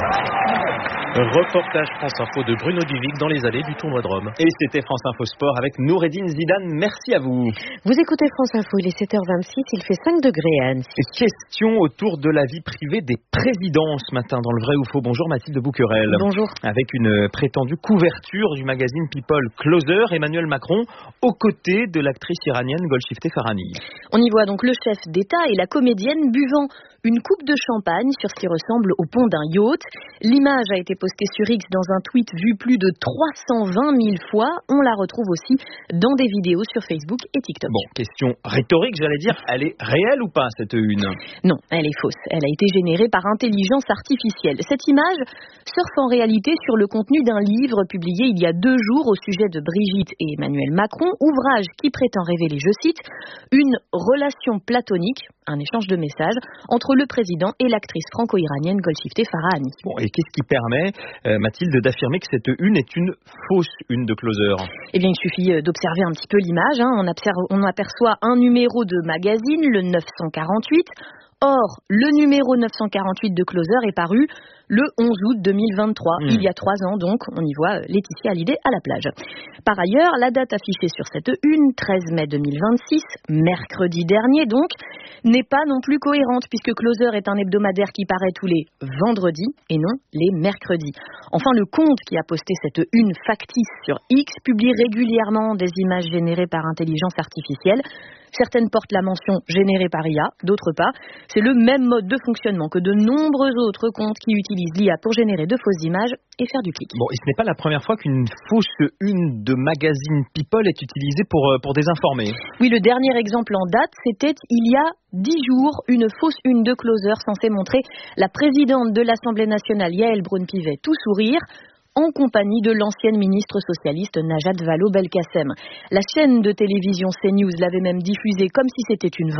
Reportage France Info de Bruno Duvic dans les allées du tournoi de Rome. Et c'était France Info Sport avec Noureddine Zidane. Merci à vous. Vous écoutez France Info, il est 7h26, il fait 5 degrés à Annecy. Question autour de la vie privée des présidents ce matin dans le vrai ou faux. Bonjour Mathilde Bouquerel. Bonjour. Avec une prétendue couverture du magazine People Closer, Emmanuel Macron aux côtés de l'actrice iranienne Golshifteh Farahani. On y voit donc le chef d'État et la comédienne buvant une coupe de champagne sur ce qui ressemble au pont d'un yacht. L'image a été postée sur X dans un tweet vu plus de 320 000 fois. On la retrouve aussi dans des vidéos sur Facebook et TikTok. Bon, question rhétorique, j'allais dire, elle est réelle ou pas cette une ? Non, elle est fausse. Elle a été générée par intelligence artificielle. Cette image surfe en réalité sur le contenu d'un livre publié il y a 2 jours au sujet de Brigitte et Emmanuel Macron, ouvrage qui prétend révéler, je cite, une relation platonique, un échange de messages entre le président et l'actrice franco-iranienne Golshifteh Farahani. Bon, et qu'est-ce qui permet, Mathilde, d'affirmer que cette une est une fausse une de Closer ? Eh bien, il suffit d'observer un petit peu l'image. On aperçoit un numéro de magazine, le 948. Or, le numéro 948 de Closer est paru le 11 août 2023, il y a 3 ans donc, on y voit Laetitia Hallyday à la plage. Par ailleurs, la date affichée sur cette une, 13 mai 2026, mercredi dernier donc, n'est pas non plus cohérente puisque Closer est un hebdomadaire qui paraît tous les vendredis et non les mercredis. Enfin, le compte qui a posté cette une factice sur X publie régulièrement des images générées par intelligence artificielle. Certaines portent la mention générée par IA, d'autres pas. C'est le même mode de fonctionnement que de nombreux autres comptes qui utilisent l'IA pour générer de fausses images et faire du clic. Bon, et ce n'est pas la première fois qu'une fausse une de magazine People est utilisée pour désinformer. Oui, le dernier exemple en date, c'était il y a 10 jours, une fausse une de Closer censée montrer la présidente de l'Assemblée nationale, Yael Braun-Pivet, tout sourire, en compagnie de l'ancienne ministre socialiste Najat Vallaud-Belkacem. La chaîne de télévision CNews l'avait même diffusée comme si c'était une vraie,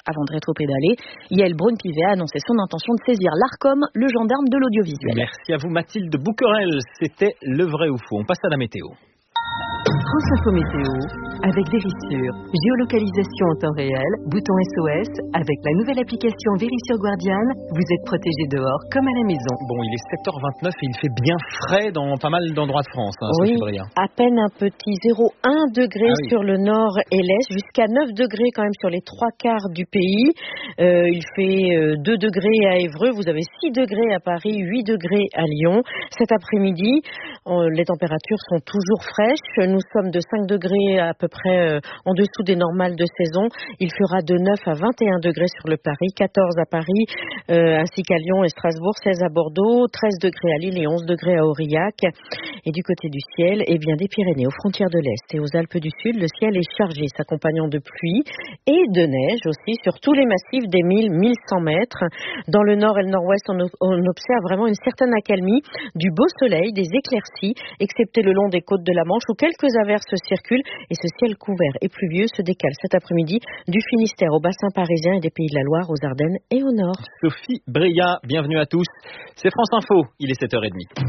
avant de rétro-pédaler. Yael Braun-Pivet a annoncé son intention de saisir l'Arcom, le gendarme de l'audiovisuel. Merci à vous Mathilde Bouquerel, c'était le vrai ou faux. On passe à la météo. France Info Météo, avec Vérissure. Géolocalisation en temps réel, bouton SOS. Avec la nouvelle application Vérissure Guardian, vous êtes protégé dehors comme à la maison. Bon, il est 7h29 et il fait bien frais dans pas mal d'endroits de France. Oui, à peine un petit 0,1 degré sur le nord et l'est, jusqu'à 9 degrés quand même sur les 3/4 du pays. Il fait 2 degrés à Évreux, vous avez 6 degrés à Paris, 8 degrés à Lyon. Cet après-midi, les températures sont toujours fraîches. Nous sommes de 5 degrés à peu près en dessous des normales de saison. Il fera de 9 à 21 degrés sur le Paris, 14 à Paris, ainsi qu'à Lyon et Strasbourg, 16 à Bordeaux, 13 degrés à Lille et 11 degrés à Aurillac. Et du côté du ciel, des Pyrénées aux frontières de l'Est et aux Alpes du Sud, le ciel est chargé, s'accompagnant de pluie et de neige aussi sur tous les massifs des 1000-1100 mètres. Dans le nord et le nord-ouest, on observe vraiment une certaine accalmie, du beau soleil, des éclaircies, excepté le long des côtes de la Manche où quelques averses circulent et ce ciel couvert et pluvieux se décale cet après-midi du Finistère au bassin parisien et des Pays de la Loire aux Ardennes et au nord. Sophie Breillat, bienvenue à tous. C'est France Info, il est 7h30.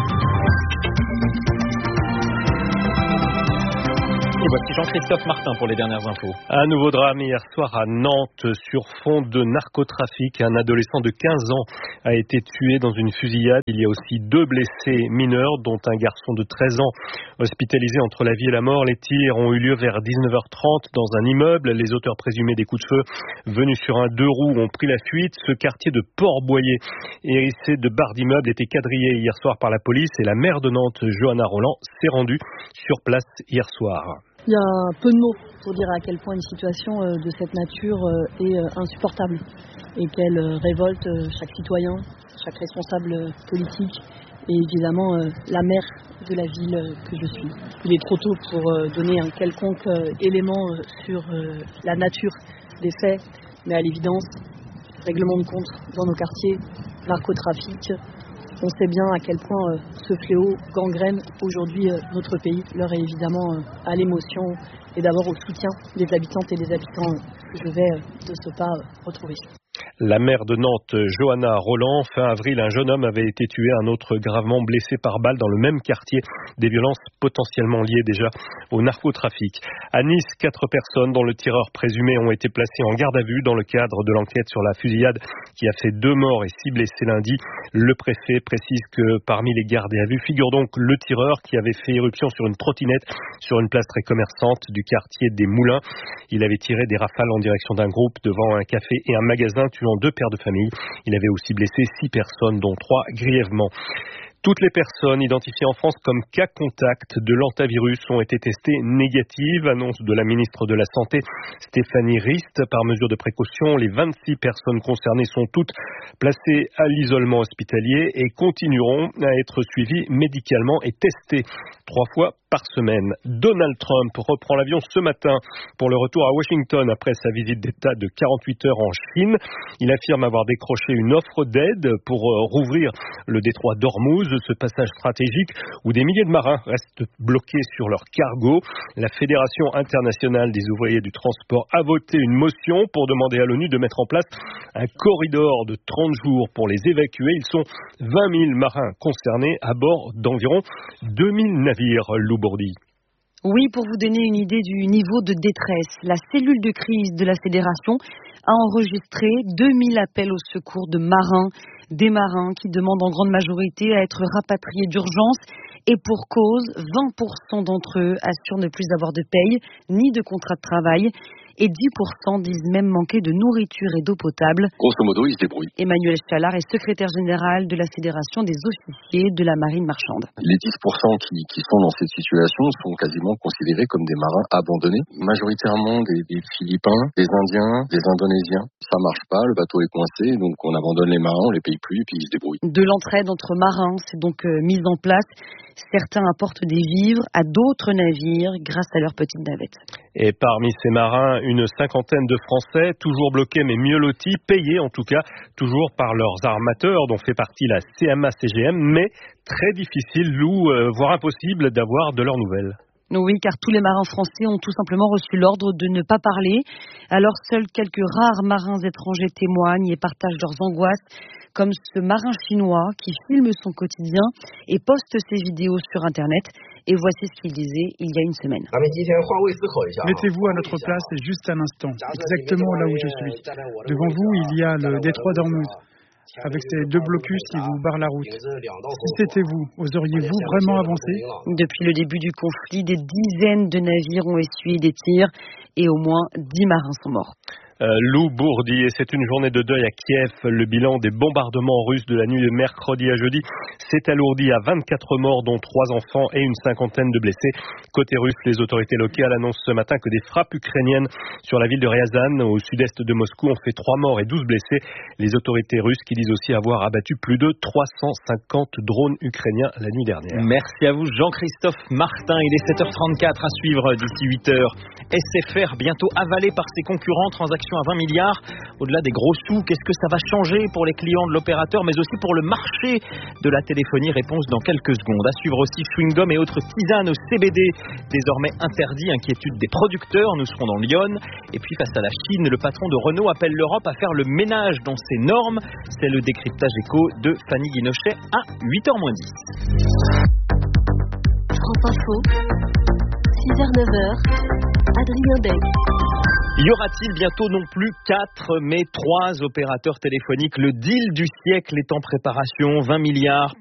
Et voici Jean-Christophe Martin pour les dernières infos. Un nouveau drame hier soir à Nantes sur fond de narcotrafic. Un adolescent de 15 ans a été tué dans une fusillade. Il y a aussi 2 blessés mineurs, dont un garçon de 13 ans hospitalisé entre la vie et la mort. Les tirs ont eu lieu vers 19h30 dans un immeuble. Les auteurs présumés des coups de feu venus sur un 2 roues ont pris la fuite. Ce quartier de Port-Boyer, hérissé de barres d'immeubles, était quadrillé hier soir par la police et la maire de Nantes, Johanna Roland, s'est rendue sur place hier soir. Il y a peu de mots pour dire à quel point une situation de cette nature est insupportable et qu'elle révolte chaque citoyen, chaque responsable politique et évidemment la maire de la ville que je suis. Il est trop tôt pour donner un quelconque élément sur la nature des faits, mais à l'évidence, règlement de compte dans nos quartiers, narcotrafic. On sait bien à quel point ce fléau gangrène aujourd'hui notre pays. L'heure est évidemment à l'émotion et d'abord au soutien des habitantes et des habitants que je vais de ce pas retrouver. La maire de Nantes, Johanna Roland, fin avril, un jeune homme avait été tué, un autre gravement blessé par balle dans le même quartier. Des violences potentiellement liées déjà au narcotrafic. À Nice, 4 personnes dont le tireur présumé ont été placées en garde à vue dans le cadre de l'enquête sur la fusillade qui a fait 2 morts et 6 blessés lundi. Le préfet précise que parmi les gardés à vue figure donc le tireur qui avait fait éruption sur une trottinette sur une place très commerçante du quartier des Moulins. Il avait tiré des rafales en direction d'un groupe devant un café et un magasin, tuant 2 pères de famille. Il avait aussi blessé 6 personnes, dont 3 grièvement. Toutes les personnes identifiées en France comme cas contact de l'hantavirus ont été testées négatives, annonce de la ministre de la Santé Stéphanie Rist. Par mesure de précaution, les 26 personnes concernées sont toutes placées à l'isolement hospitalier et continueront à être suivies médicalement et testées 3 fois par semaine. Donald Trump reprend l'avion ce matin pour le retour à Washington après sa visite d'État de 48 heures en Chine. Il affirme avoir décroché une offre d'aide pour rouvrir le détroit d'Ormuz, ce passage stratégique où des milliers de marins restent bloqués sur leur cargo. La Fédération internationale des ouvriers du transport a voté une motion pour demander à l'ONU de mettre en place un corridor de 30 jours pour les évacuer. Ils sont 20 000 marins concernés à bord d'environ 2000 navires. Lou Bourdi. Oui, pour vous donner une idée du niveau de détresse, la cellule de crise de la Fédération a enregistré 2000 appels au secours de marins, des marins qui demandent en grande majorité à être rapatriés d'urgence et pour cause, 20% d'entre eux assurent ne plus avoir de paye ni de contrat de travail et 10% disent même manquer de nourriture et d'eau potable. Grosso modo, ils se débrouillent. Emmanuel Chalard est secrétaire général de la Fédération des officiers de la marine marchande. Les 10% qui sont dans cette situation sont quasiment considérés comme des marins abandonnés, majoritairement des Philippins, des Indiens, des Indonésiens. Ça marche pas, le bateau est coincé, donc on abandonne les marins, on les paye plus et puis ils se débrouillent. De l'entraide entre marins, c'est donc mise en place. Certains apportent des vivres à d'autres navires grâce à leurs petites navettes. Et parmi ces marins, une 50aine de Français, toujours bloqués mais mieux lotis, payés en tout cas, toujours par leurs armateurs dont fait partie la CMA-CGM, mais très difficile, voire impossible d'avoir de leurs nouvelles. Oui, car tous les marins français ont tout simplement reçu l'ordre de ne pas parler. Alors seuls quelques rares marins étrangers témoignent et partagent leurs angoisses, comme ce marin chinois qui filme son quotidien et poste ses vidéos sur Internet. Et voici ce qu'il disait il y a une semaine. Mettez-vous à notre place juste un instant, exactement là où je suis. Devant vous, il y a le détroit d'Ormuz, avec ces 2 blocus qui vous barrent la route. Si c'était vous, oseriez-vous vraiment avancer ? Depuis le début du conflit, des dizaines de navires ont essuyé des tirs et au moins 10 marins sont morts. Lou Bourdi, et c'est une journée de deuil à Kiev. Le bilan des bombardements russes de la nuit de mercredi à jeudi s'est alourdi à 24 morts, dont 3 enfants et une cinquantaine de blessés. Côté russe, les autorités locales annoncent ce matin que des frappes ukrainiennes sur la ville de Ryazan, au sud-est de Moscou, ont fait 3 morts et 12 blessés. Les autorités russes qui disent aussi avoir abattu plus de 350 drones ukrainiens la nuit dernière. Merci à vous Jean-Christophe Martin. Il est 7h34 à suivre d'ici 8h. SFR bientôt avalé par ses concurrents, transaction à 20 milliards. Au-delà des gros sous, qu'est-ce que ça va changer pour les clients de l'opérateur, mais aussi pour le marché de la téléphonie? Réponse dans quelques secondes. À suivre aussi chewing-gum et autres tisanes au CBD, désormais interdit. Inquiétude des producteurs, nous serons dans Lyon. Et puis face à la Chine, le patron de Renault appelle l'Europe à faire le ménage dans ses normes. C'est le décryptage éco de Fanny Guinochet à 8h-10. France Info, 6h-9h, Adrien Beck. Y aura-t-il bientôt non plus 4 mais 3 opérateurs téléphoniques? Le deal du siècle est en préparation. 20 milliards